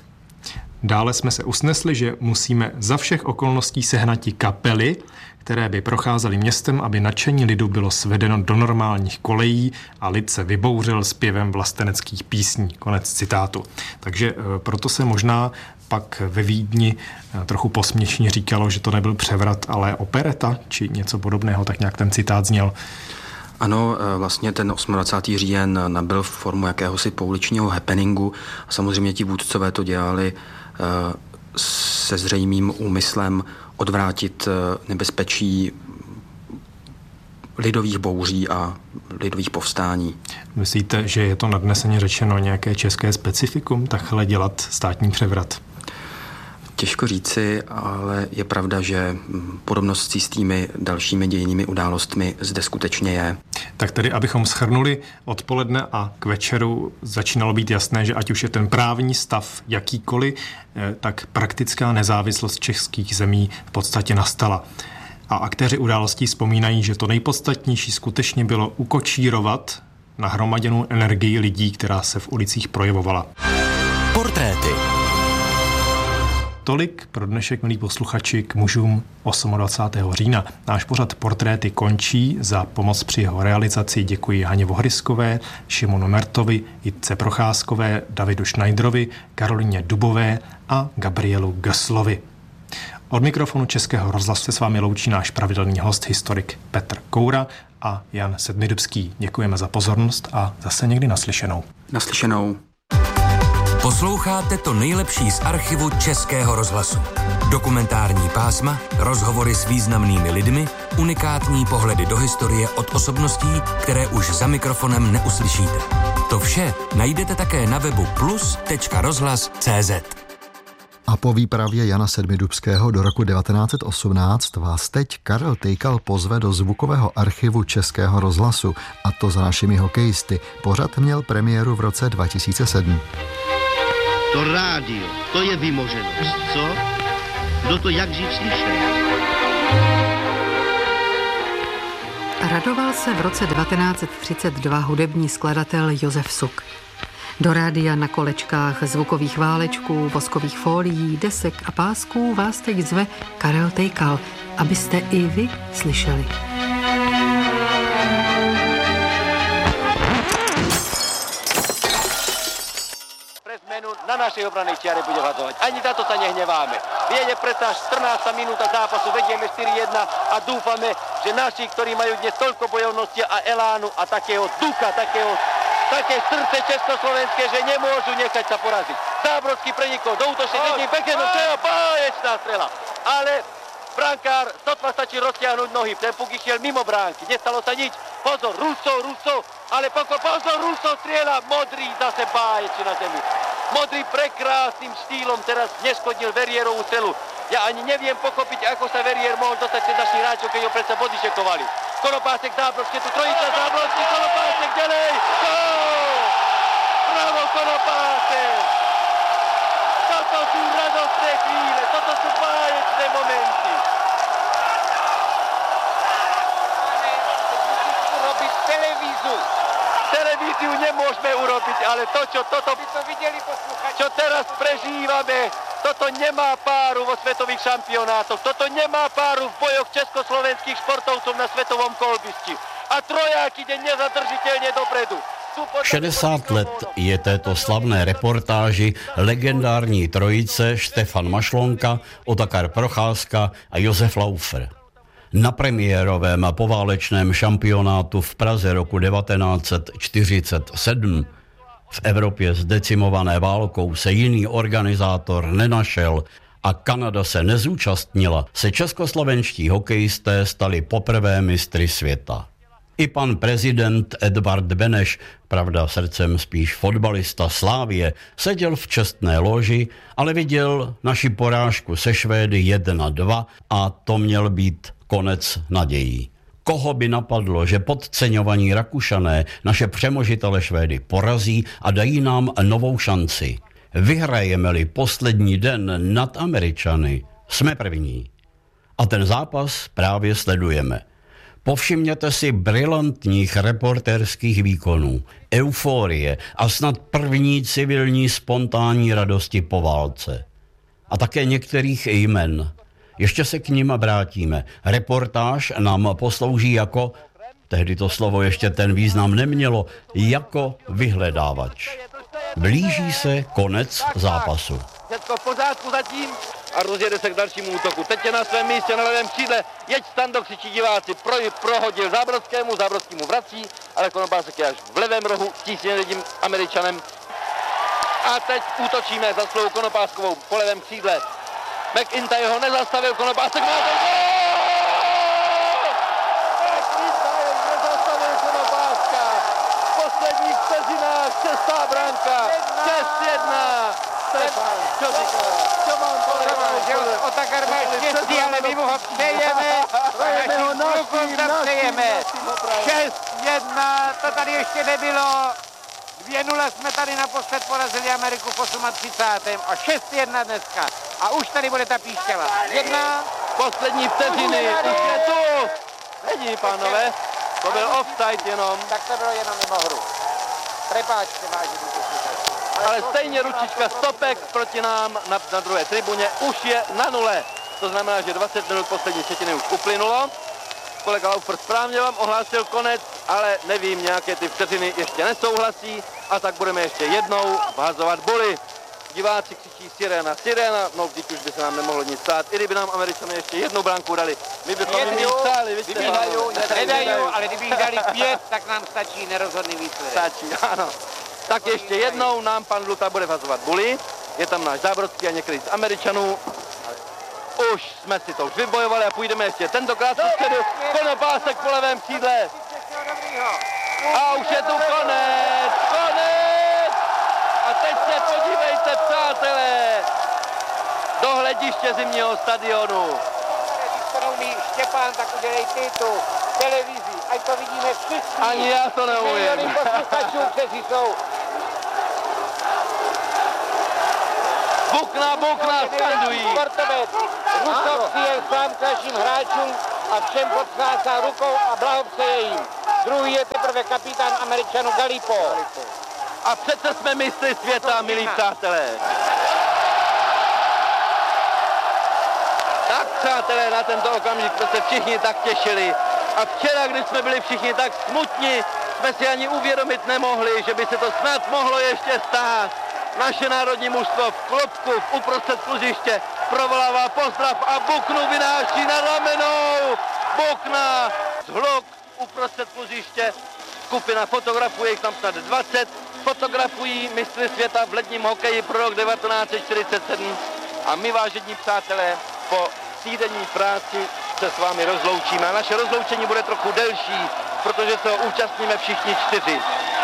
S12: Dále jsme se usnesli, že musíme za všech okolností sehnati kapely, které by procházely městem, aby nadšení lidu bylo svedeno do normálních kolejí a lid se vybouřil zpěvem vlasteneckých písní. Konec citátu. Takže proto se možná pak ve Vídni trochu posměšně říkalo, že to nebyl převrat, ale opereta, či něco podobného, tak nějak ten citát zněl.
S15: Ano, vlastně ten dvacátého osmého říjen nabyl formu jakéhosi pouličního happeningu a samozřejmě ti vůdcové to dělali se zřejmým úmyslem odvrátit nebezpečí lidových bouří a lidových povstání.
S12: Myslíte, že je to nadneseně řečeno nějaké české specifikum, takhle dělat státní převrat?
S15: Těžko říci, ale je pravda, že podobnost s jistými dalšími dějinými událostmi zde skutečně je.
S12: Tak tedy, abychom shrnuli, odpoledne a k večeru začínalo být jasné, že ať už je ten právní stav jakýkoliv, tak praktická nezávislost českých zemí v podstatě nastala. A aktéři událostí vzpomínají, že to nejpodstatnější skutečně bylo ukočírovat nahromaděnou energii lidí, která se v ulicích projevovala.
S6: Portréty.
S12: Tolik pro dnešek, milí posluchači, k mužům dvacátého osmého října. Náš pořad Portréty končí. Za pomoc při jeho realizaci děkuji Haně Vohryskové, Šimonu Mertovi, Jitce Procházkové, Davidu Schneiderovi, Karolině Dubové a Gabrielu Gösslovi. Od mikrofonu Českého rozhlasu se s vámi loučí náš pravidelný host, historik Petr Koura a Jan Sedmidubský. Děkujeme za pozornost a zase někdy naslyšenou.
S15: Naslyšenou.
S6: Posloucháte to nejlepší z archivu Českého rozhlasu. Dokumentární pásma, rozhovory s významnými lidmi, unikátní pohledy do historie od osobností, které už za mikrofonem neuslyšíte. To vše najdete také na webu plus tečka rozhlas tečka cé zet.
S11: A po výpravě Jana Sedmidubského do roku devatenáct set osmnáct vás teď Karel Tejkal pozve do zvukového archivu Českého rozhlasu, a to za našimi hokejisty. Pořad měl premiéru v roce dva tisíce sedm.
S17: To rádio, to je vymoženost, co? Kdo to jak živ slyšel?
S18: Radoval se v roce devatenáct set třicet dva hudební skladatel Josef Suk. Do rádia na kolečkách zvukových válečků, voskových fólií, desek a pásků vás teď zve Karel Tejkal, abyste i vy slyšeli.
S19: Na našej obranej čiare bude hľadovať. Ani za to sa nehneváme. Viede predsa štrnásta minúta zápasu, vedieme štyri jedna a dúfame, že naši, ktorí majú dnes toľko bojovnosti a elánu a takého ducha, takého, také srdce československé, že nemôžu nechať sa poraziť. Zábrodský prenikol do útočnej dediny, pekne do strela, báječná strela. Ale brankár sotva stačí roztiahnuť nohy, ten puk išiel mimo bránky, nestalo sa nič. Pozor, Rusov, Rusov, ale pokoj, pozor, Rusov strieľa, Modrý zase báječi na zemi. Modrý prekrásnym štýlom teraz neškodnil Verrierovú strelu. Ja ani neviem pochopiť, ako sa Verrier mohol dostať cez našich hráčov, keď ho predsa bodyčekovali. Konopásek, Zábrodský, tu trojica, Zábrodský, Konopásek, ďalej, gól! Bravo, Konopásek! Toto sú radostné chvíle, toto sú báječné momenty. Urobiť televízu. Televíziu nemôžeme urobiť, ale to, čo toto, čo teraz prežívame, toto nemá páru vo svetových šampionátoch, toto nemá páru v bojoch československých športovcov na svetovom kolbišti. A troják ide nezadržiteľne dopredu.
S20: šedesát let je této slavné reportáži legendární trojice Štefan Mašlonka, Otakar Procházka a Josef Laufer. Na premiérovém poválečném šampionátu v Praze roku devatenáct set čtyřicet sedm v Evropě zdecimované válkou se jiný organizátor nenašel a Kanada se nezúčastnila, se českoslovenští hokejisté stali poprvé mistry světa. I pan prezident Edvard Beneš, pravda srdcem spíš fotbalista Slávie, seděl v čestné loži, ale viděl naši porážku se Švédy jedna dva a to měl být konec nadějí. Koho by napadlo, že podceňovaní Rakušané naše přemožitele Švédy porazí a dají nám novou šanci. Vyhrajeme-li poslední den nad Američany, jsme první. A ten zápas právě sledujeme. Povšimněte si brilantních reportérských výkonů, euforie a snad první civilní spontánní radosti po válce. A také některých jmen. Ještě se k nim vrátíme. Reportáž nám poslouží jako, tehdy to slovo ještě ten význam nemělo, jako vyhledávač. Blíží se konec zápasu.
S19: Všetko v pořádku zatím a rozjede se k dalšímu útoku. Teď je na svém místě na levém křídle. Jeď Stando, křičí diváci. Pro, prohodil Zábrodskému, Zábrodský mu vrací, ale Konopásek je až v levém rohu, tísně jedním Američanem. A teď útočíme za svou Konopáskovou po levém křídle. McIntyre ho nezastavil, Konopásek má ten gól! McIntyre nezastavil Konopáska. V posledních vteřinách šestá branka. šest jedna. Stefan, čo říkáš? Čo mám povedať?
S21: Otakar má štěstí, ale my mu ho přejeme.
S19: Přejeme ho naším,
S21: přejeme. šest jedna, to tady ještě nebylo. dvě nula jsme tady naposled porazili Ameriku v třicátém osmém a šest jedna dneska. A už tady bude ta píšťala. Jedna.
S19: Poslední vteřiny. Už je tu. Není, pánové. To byl offside jenom.
S21: Tak to bylo jenom mimo hru. Prepáčte, vážení.
S19: Ale stejně ručička stopek proti nám na, na druhé tribuně už je na nule. To znamená, že dvacet minut poslední třetiny už uplynulo. Kolega Laufer správně vám ohlásil konec, ale nevím, nějaké ty vteřiny ještě nesouhlasí a tak budeme ještě jednou vhazovat buly. Diváci křičí sirena, sirena, no vždyť už by se nám nemohlo nic stát, i kdyby nám Američané ještě jednu branku dali. My bychom jim ji stáli, vy jste
S21: nedají, ale kdyby jich dali pět, tak nám stačí nerozhodný výsledek.
S19: Stačí, ano. Tak ještě jednou nám pan Luta bude vazovat buly. Je tam náš Zábrodský a některý z Američanů. Už jsme si to už vybojovali a půjdeme ještě tentokrát po středu. Konopásek po levém křídle. A už je tu konec, konec! A teď se podívejte, přátelé, do hlediště zimního stadionu.
S21: Když to neumí Štěpán, tak udělej ty tu televizi, ať to vidíme všichni.
S19: Ani já to neumím.
S21: Miliony posluchačů, kteří jsou.
S19: Bukna, bukna, skandují.
S21: Sportovec Rusov přijel sám k našim hráčům a všem podcházá rukou a blahopřeje jim. Druhý je teprve kapitán Američanů Galipo.
S19: A přece jsme mistry světa, milí přátelé. Tak, přátelé, na tento okamžik jsme se všichni tak těšili. A včera, když jsme byli všichni tak smutní, jsme si ani uvědomit nemohli, že by se to snad mohlo ještě stát. Naše národní mužstvo v klopku v uprostřed kluziště provolává pozdrav a Buknu vynáší na ramenou. Bukna, zhluk uprostřed kluziště, skupina fotografuje, jich tam snad dvacet, fotografují mistry světa v ledním hokeji pro rok devatenáct set čtyřicet sedm a my, vážení přátelé, po týdenní práci se s vámi rozloučíme a naše rozloučení bude trochu delší, protože se ho účastníme všichni čtyři.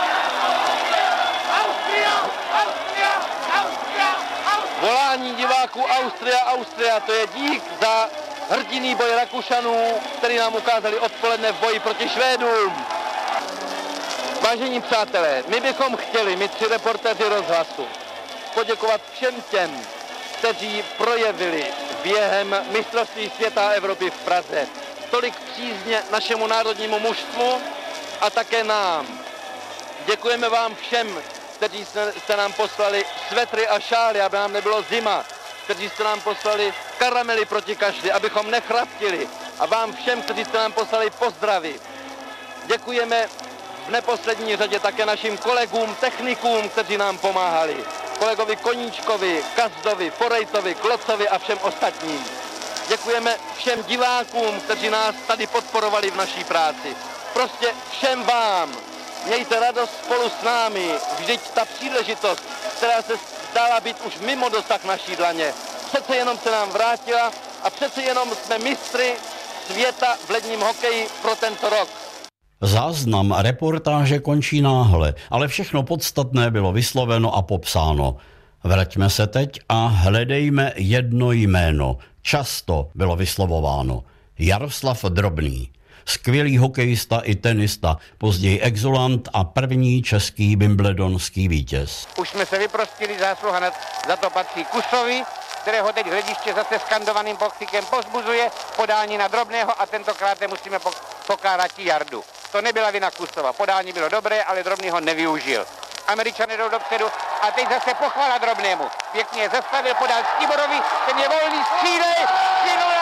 S19: Volání diváků Austria, Austria, to je dík za hrdinný boj Rakušanů, který nám ukázali odpoledne v boji proti Švédům. Vážení přátelé, my bychom chtěli, my tři reportéři Rozhlasu, poděkovat všem těm, kteří projevili během mistrovství světa a Evropy v Praze tolik přízně našemu národnímu mužstvu a také nám. Děkujeme vám všem, kteří jste nám poslali svetry a šály, aby nám nebylo zima, kteří jste nám poslali karamely proti kašli, abychom nechraptili, a vám všem, kteří jste nám poslali pozdravy. Děkujeme v neposlední řadě také našim kolegům, technikům, kteří nám pomáhali. Kolegovi Koníčkovi, Kazdovi, Forejtovi, Klocovi a všem ostatním. Děkujeme všem divákům, kteří nás tady podporovali v naší práci. Prostě všem vám. Mějte radost spolu s námi. Vždyť ta příležitost, která se zdála být už mimo dosah naší dlaně, přece jenom se nám vrátila a přece jenom jsme mistry světa v ledním hokeji pro tento rok.
S20: Záznam reportáže končí náhle, ale všechno podstatné bylo vysloveno a popsáno. Vraťme se teď a hledejme jedno jméno. Často bylo vyslovováno. Jaroslav Drobný. Skvělý hokejista i tenista, později exulant a první český wimbledonský vítěz.
S21: Už jsme se vyprostili, zásluha za to patří Kusovi, kterého teď hlediště zase skandovaným pokřikem pozbuzuje, podání na Drobného a tentokrát musíme pokládat Jardu. To nebyla vina Kusova, podání bylo dobré, ale Drobný ho nevyužil. Američané jdou dopředu a teď zase pochvala Drobnému. Pěkně je zastavil, podal Stiborovi, ten je volný, střílej, tři nula!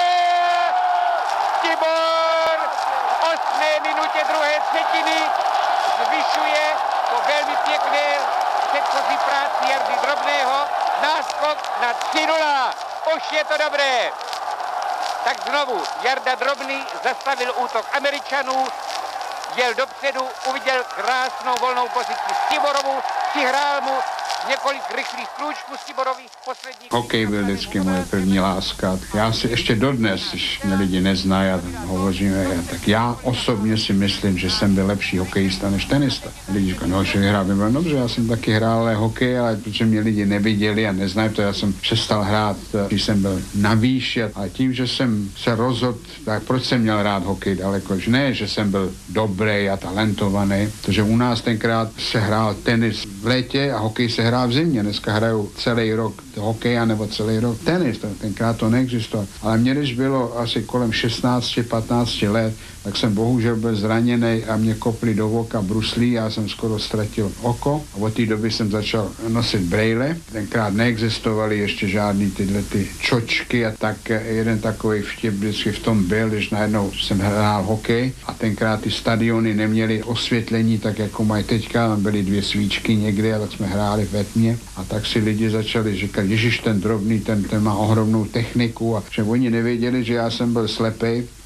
S21: Stibor v osmé minutě druhé třetiny zvyšuje po velmi pěkné předchozí práci Jardy Drobného náskok na tři nula. Už je to dobré. Tak znovu Jarda Drobný zastavil útok Američanů, jel dopředu, uviděl krásnou volnou pozici Stiborovu, přihrál mu několik rychlých krůčků Stiborových posledních...
S3: Hokej byl vždycky moje první láska. Já si ještě dodnes, když mě lidi neznají a hovoříme, tak já osobně si myslím, že jsem byl lepší hokejista než tenista. Lidi říkají, no, že hrál by byl dobře, já jsem taky hrál hokej, ale protože mě lidi neviděli a neznají to, já jsem přestal hrát, když jsem byl na výši. A tím, že jsem se rozhodl, tak proč jsem měl rád hokej daleko? Že ne, že jsem byl dobrý a talentovaný, protože u nás tenkrát se hrál tenis v létě a hokej se hrál v zimě. Dneska hrajou celý rok hokej nebo celý rok tenis. Tenkrát to neexistovalo. Ale mě, když bylo asi kolem šestnáct patnáct let, tak jsem bohužel byl zraněný a mě kopli do oka bruslí, já jsem skoro ztratil oko a od té doby jsem začal nosit brejle. Tenkrát neexistovaly ještě žádný tyhle ty čočky a tak jeden takový vtip vždycky v tom byl, když najednou jsem hrál hokej a tenkrát ty stadiony neměly osvětlení tak jako mají teďka, tam byly dvě svíčky někde, ale jsme hráli ve tmě a tak si lidi začali říkat, ježiš, ten Drobný, ten, ten má ohromnou techniku a že oni nevěděli, že já jsem byl slepej,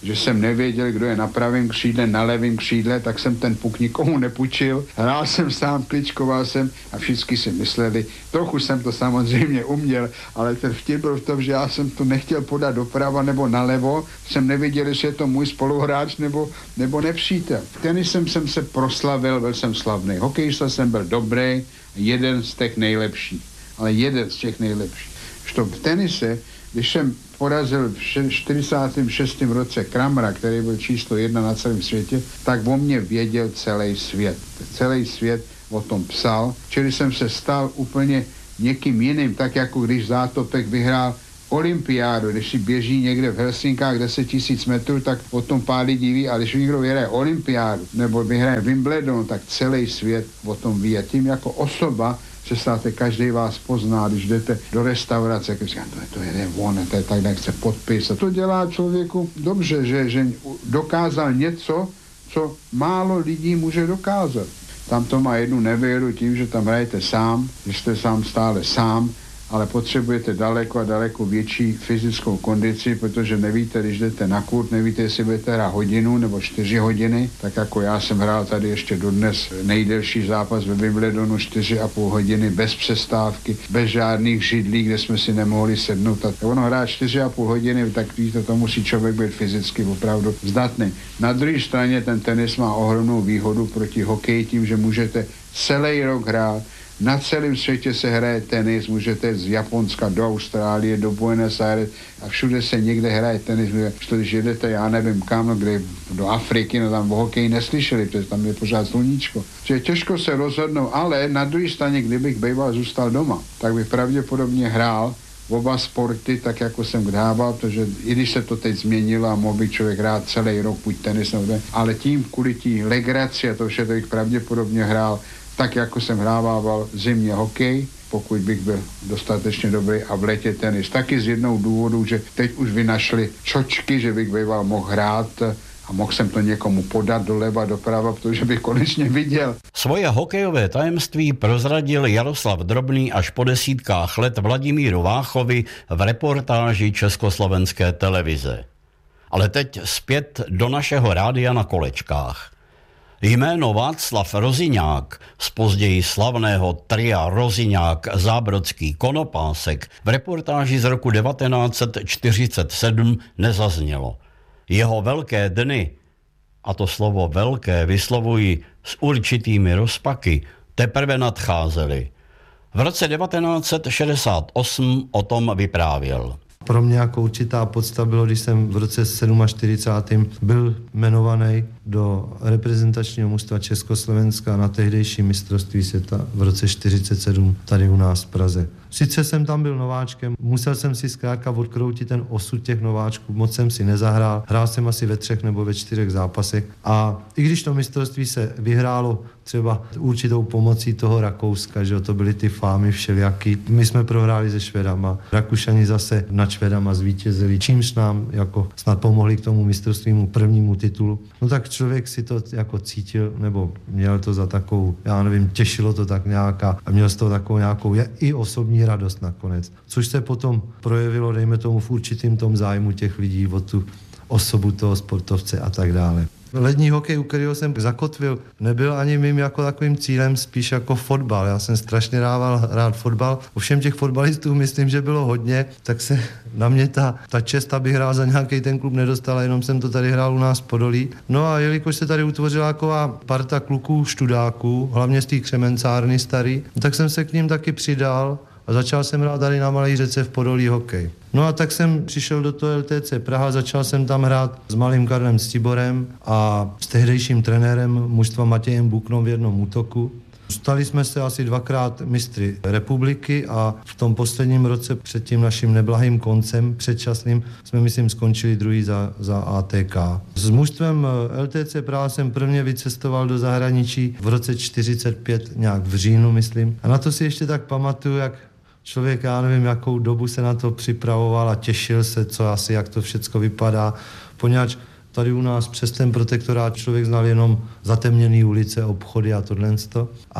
S3: že jsem nevěděl, kdo je na pravém křídle, na levém křídle, tak jsem ten puk nikomu nepůjčil. Hrál jsem sám, kličkoval jsem a všichni si mysleli, trochu jsem to samozřejmě uměl, ale ten vtip byl v tom, že já jsem to nechtěl podat doprava nebo nalevo, jsem nevěděl, jestli je to můj spoluhráč nebo, nebo nepřítel. Tenisem jsem se proslavil, byl jsem slavný. Hokejista jsem byl dobrý, jeden z těch nejlepších, ale jeden z těch nejlepších. Što v tenise, když jsem porazil v čtyřicátém šestém roce Kramera, který byl číslo jedna na celém světě, tak o mě věděl celý svět. Celý svět o tom psal, čili jsem se stal úplně někým jiným, tak jako když Zátopek vyhrál olympiádu, když si běží někde v Helsinkách deset tisíc metrů, tak o tom pár lidí ví, a když někdo vyhraje olympiádu nebo vyhraje Wimbledon, tak celý svět o tom ví. A tím jako osoba se státe, každý vás pozná, když jdete do restaurace, když říkáte, to je, to je on, to je tak, nechce podpis. A to dělá člověku dobře, že, že dokázal něco, co málo lidí může dokázat. Tam to má jednu nevýhodu tím, že tam hrajete sám, že jste sám stále sám, ale potřebujete daleko a daleko větší fyzickou kondici, protože nevíte, když jdete na kurt, nevíte, jestli budete hrát hodinu nebo čtyři hodiny, tak jako já jsem hrál tady ještě dodnes nejdelší zápas ve Wimbledonu čtyři a půl hodiny bez přestávky, bez žádných židlí, kde jsme si nemohli sednout. A ono hrát čtyři a půl hodiny, tak víte, to musí člověk být fyzicky opravdu zdatný. Na druhé straně ten tenis má ohromnou výhodu proti hokeji tím, že můžete celý rok hrát. Na celém světě se hraje tenis, můžete z Japonska do Austrálie, do Buenos Aires a všude se někde hraje tenis. Když jedete, já nevím kam, kde do Afriky, no tam o hokeji neslyšeli, protože tam je pořád sluníčko. Čiže těžko se rozhodnout, ale na druhé straně, kdybych býval zůstal doma, tak bych pravděpodobně hrál oba sporty, tak jako jsem hrával, protože i když se to teď změnilo a mohl by člověk hrát celý rok, buď tenis, nebo, ale tím kvůli tí legraci a to vše, to bych pravděpodobně hrál tak, jako jsem hrával zimně hokej, pokud bych byl dostatečně dobrý, a v létě tenis. Taky z jednou důvodu, že teď už vynašli čočky, že bych býval mohl hrát a mohl jsem to někomu podat doleva, doprava, protože bych konečně viděl.
S20: Svoje hokejové tajemství prozradil Jaroslav Drobný až po desítkách let Vladimíru Váchovi v reportáži Československé televize. Ale teď zpět do našeho rádia na kolečkách. Jméno Václav Roziňák z později slavného tria Roziňák Zábrodský Konopásek v reportáži z roku devatenáct set čtyřicet sedm nezaznělo. Jeho velké dny, a to slovo velké vyslovuji s určitými rozpaky, teprve nadcházely. V roce devatenáct set šedesát osm o tom vyprávěl.
S4: Pro mě jako určitá podsta bylo, když jsem v roce čtyřicátém sedmém byl jmenovaný do reprezentačního mužstva Československa na tehdejší mistrovství světa v roce čtyřicet sedm tady u nás v Praze. Sice jsem tam byl nováčkem, musel jsem si zkrátka odkroutit ten osud těch nováčků, moc jsem si nezahrál, hrál jsem asi ve třech nebo ve čtyřech zápasech a i když to mistrovství se vyhrálo třeba určitou pomocí toho Rakouska, že to byly ty fámy všelijaký, my jsme prohráli se Švédama, Rakušani zase nad Švédama zvítězili, čímž nám jako snad pomohli k tomu mistrovstvímu prvnímu titulu. No tak člověk si to jako cítil, nebo měl to za takovou, já nevím, těšilo to tak nějaká a měl z toho takovou nějakou i osobní radost nakonec. Což se potom projevilo, dejme tomu, v určitým tom zájmu těch lidí o tu osobu toho sportovce a tak dále. Lední hokej, u kterého jsem zakotvil, nebyl ani mým jako takovým cílem, spíš jako fotbal. Já jsem strašně rával rád fotbal. Ovšem těch fotbalistů myslím, že bylo hodně, tak se na mě ta, ta čest, abych hrál za nějaký ten klub, nedostala, jenom jsem to tady hrál u nás v Podolí. No a jelikož se tady utvořila taková parta kluků, študáků, hlavně z té křemencárny starý, tak jsem se k ním taky přidal a začal jsem hrát tady na Malé Řece v Podolí hokej. No a tak jsem přišel do toho L T C Praha, začal jsem tam hrát s malým Karlem Stiborem a s tehdejším trenérem mužstva Matějem Buknou v jednom útoku. Stali jsme se asi dvakrát mistry republiky a v tom posledním roce před tím naším neblahým koncem předčasným jsme, myslím, skončili druhý za, za A T K. S mužstvem L T C Praha jsem prvně vycestoval do zahraničí v roce čtyřicet pět, nějak v říjnu, myslím. A na to si ještě tak pamatuju, jak člověk, já nevím, jakou dobu se na to připravoval a těšil se, co asi, jak to všecko vypadá, poněvadž tady u nás přes ten protektorát člověk znal jenom zatemněné ulice, obchody a tohle. A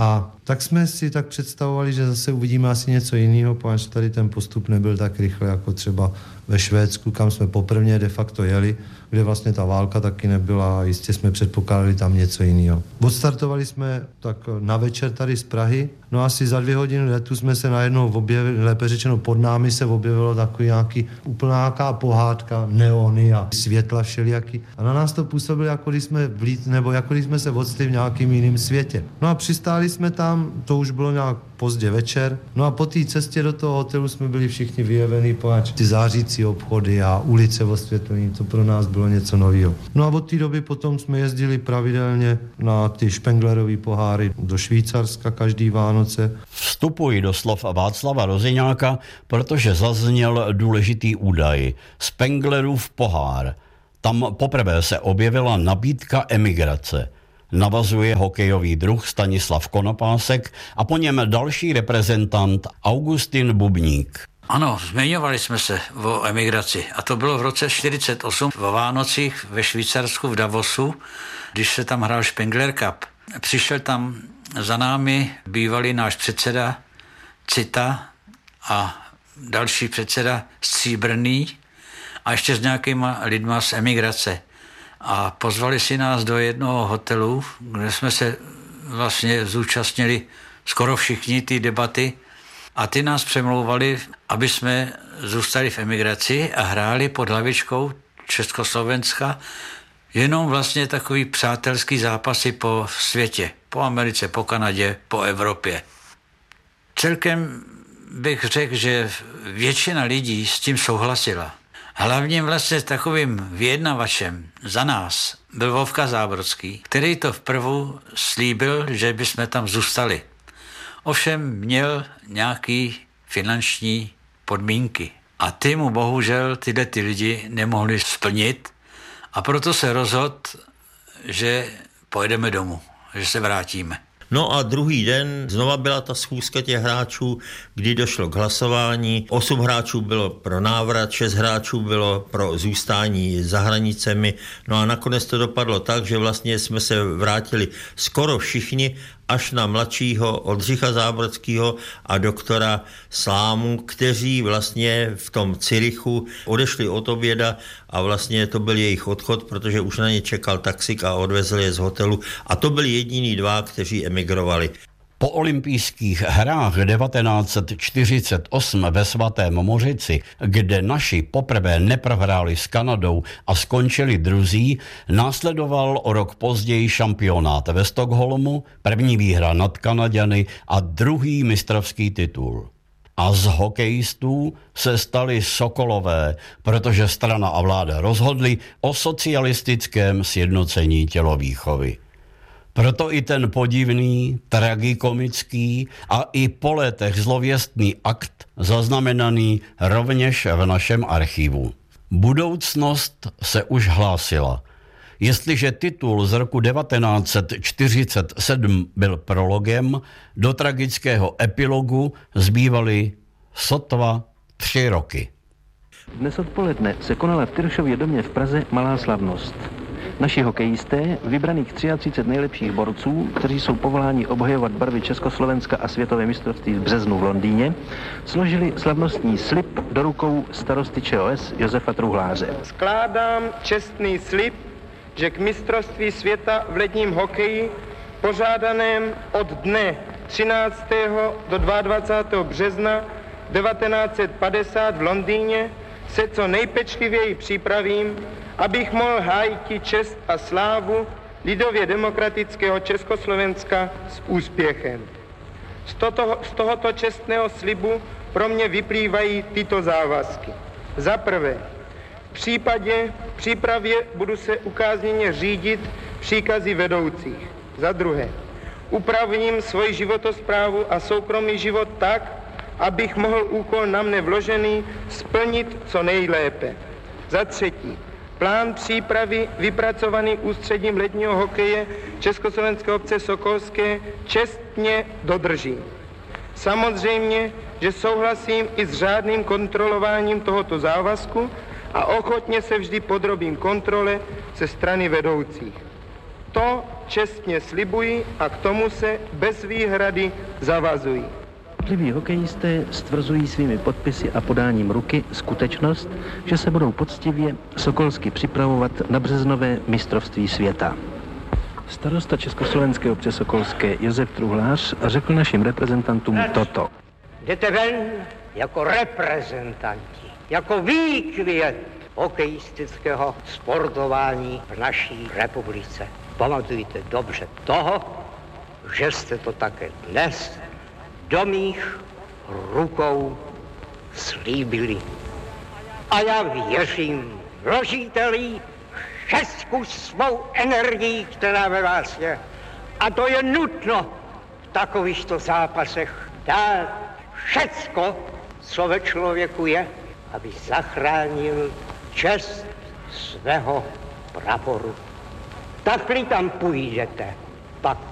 S4: tak jsme si tak představovali, že zase uvidíme asi něco jiného, protože tady ten postup nebyl tak rychle jako třeba ve Švédsku, kam jsme poprvně de facto jeli, kde vlastně ta válka taky nebyla a jistě jsme předpokládali tam něco jiného. Odstartovali jsme tak na večer tady z Prahy, no asi za dvě hodiny letu jsme se najednou objevili, lépe řečeno pod námi se objevilo takový nějaký úplná nějaká pohádka, neony a světla všelijaký. A na nás to působilo, jako když jsme vlít, nebo jako když jsme se odstli v nějakým jiném světě. No a přistáli jsme tam, to už bylo nějak pozdě večer, no a po té cestě do toho hotelu jsme byli všichni vyjevení, poněvadž ty zářící obchody a ulice osvětlení, to pro nás bylo něco nového. No a od té doby potom jsme jezdili pravidelně na ty Špenglerový poháry do Švýcarska každý Vánoce.
S20: Vstupuji do slov Václava Roziňáka, protože zazněl důležitý údaj. Spenglerův pohár. Tam poprvé se objevila nabídka emigrace. Navazuje hokejový druh Stanislav Konopásek a po něm další reprezentant Augustin Bubník.
S5: Ano, zmiňovali jsme se o emigraci a to bylo v roce čtyřicet osm o Vánocích ve Švýcarsku v Davosu, když se tam hrál Spengler Cup. Přišel tam za námi bývalý náš předseda Cita a další předseda Stříbrný a ještě s nějakýma lidma z emigrace. A pozvali si nás do jednoho hotelu, kde jsme se vlastně zúčastnili skoro všichni ty debaty a ty nás přemlouvali, aby jsme zůstali v emigraci a hráli pod hlavičkou Československa jenom vlastně takový přátelský zápasy po světě, po Americe, po Kanadě, po Evropě. Celkem bych řekl, že většina lidí s tím souhlasila. Hlavním vlastně takovým vyjednavačem za nás byl Vovka Zábrodský, který to vprvu slíbil, že bychom tam zůstali. Ovšem měl nějaký finanční podmínky a ty mu bohužel tyhle ty lidi nemohli splnit a proto se rozhodl, že pojedeme domů, že se vrátíme.
S22: No a druhý den znova byla ta schůzka těch hráčů, kdy došlo k hlasování. Osm hráčů bylo pro návrat, šest hráčů bylo pro zůstání za hranicemi. No a nakonec to dopadlo tak, že vlastně jsme se vrátili skoro všichni, až na mladšího Oldřicha Zábrodského a doktora Slámu, kteří vlastně v tom Cyrichu odešli od oběda a vlastně to byl jejich odchod, protože už na ně čekal taxik a odvezl je z hotelu. A to byli jediní dva, kteří emigrovali.
S20: Po olympijských hrách devatenáct set čtyřicet osm ve Svatém Mořici, kde naši poprvé neprohráli s Kanadou a skončili druzí, následoval o rok později šampionát ve Stockholmu, první výhra nad Kanaďany a druhý mistrovský titul. A z hokejistů se stali sokolové, protože strana a vláda rozhodly o socialistickém sjednocení tělovýchovy. Proto i ten podivný, tragikomický a i po letech zlověstný akt zaznamenaný rovněž v našem archivu. Budoucnost se už hlásila. Jestliže titul z roku devatenáct set čtyřicet sedm byl prologem, do tragického epilogu zbývaly sotva tři roky.
S23: Dnes odpoledne se konala v Tyršově domě v Praze malá slavnost. Naši hokejisté, vybraných třicet tři nejlepších borců, kteří jsou povoláni obhajovat barvy Československa a světové mistrovství v březnu v Londýně, složili slavnostní slib do rukou starosty ČOS Josefa Truhláře.
S24: Skládám čestný slib, že k mistrovství světa v ledním hokeji, pořádaném od dne třináctého do dvacátého druhého března devatenáct set padesát v Londýně, se co nejpečlivěji připravím, abych mohl hájit čest a slávu lidově demokratického Československa s úspěchem. Z, toto, z tohoto čestného slibu pro mě vyplývají tyto závazky. Za prvé, v případě v přípravě budu se ukázněně řídit příkazy vedoucích. Za druhé, upravím svoji životosprávu a soukromý život tak, abych mohl úkol na mne vložený splnit co nejlépe. Za třetí, plán přípravy vypracovaný ústředím ledního hokeje Československé obce Sokolské čestně dodržím. Samozřejmě, že souhlasím i s řádným kontrolováním tohoto závazku a ochotně se vždy podrobím kontrole ze strany vedoucích. To, čestně slibuji a k tomu se bez výhrady zavazuji.
S23: Jednotliví hokejisté stvrzují svými podpisy a podáním ruky skutečnost, že se budou poctivě sokolsky připravovat na březnové mistrovství světa. Starosta československého Přesokolské Josef Truhlář řekl našim reprezentantům toto.
S2: Jdete ven jako reprezentanti, jako výkvět hokejistického sportování v naší republice. Pamatujte dobře toho, že jste to také dnes do mých rukou slíbili. A já věřím, vložíte-li všecku svou energii, která ve vás je. A to je nutno v takovýchto zápasech dát všecko, co ve člověku je, aby zachránil čest svého praporu. Tak-li tam půjdete, pak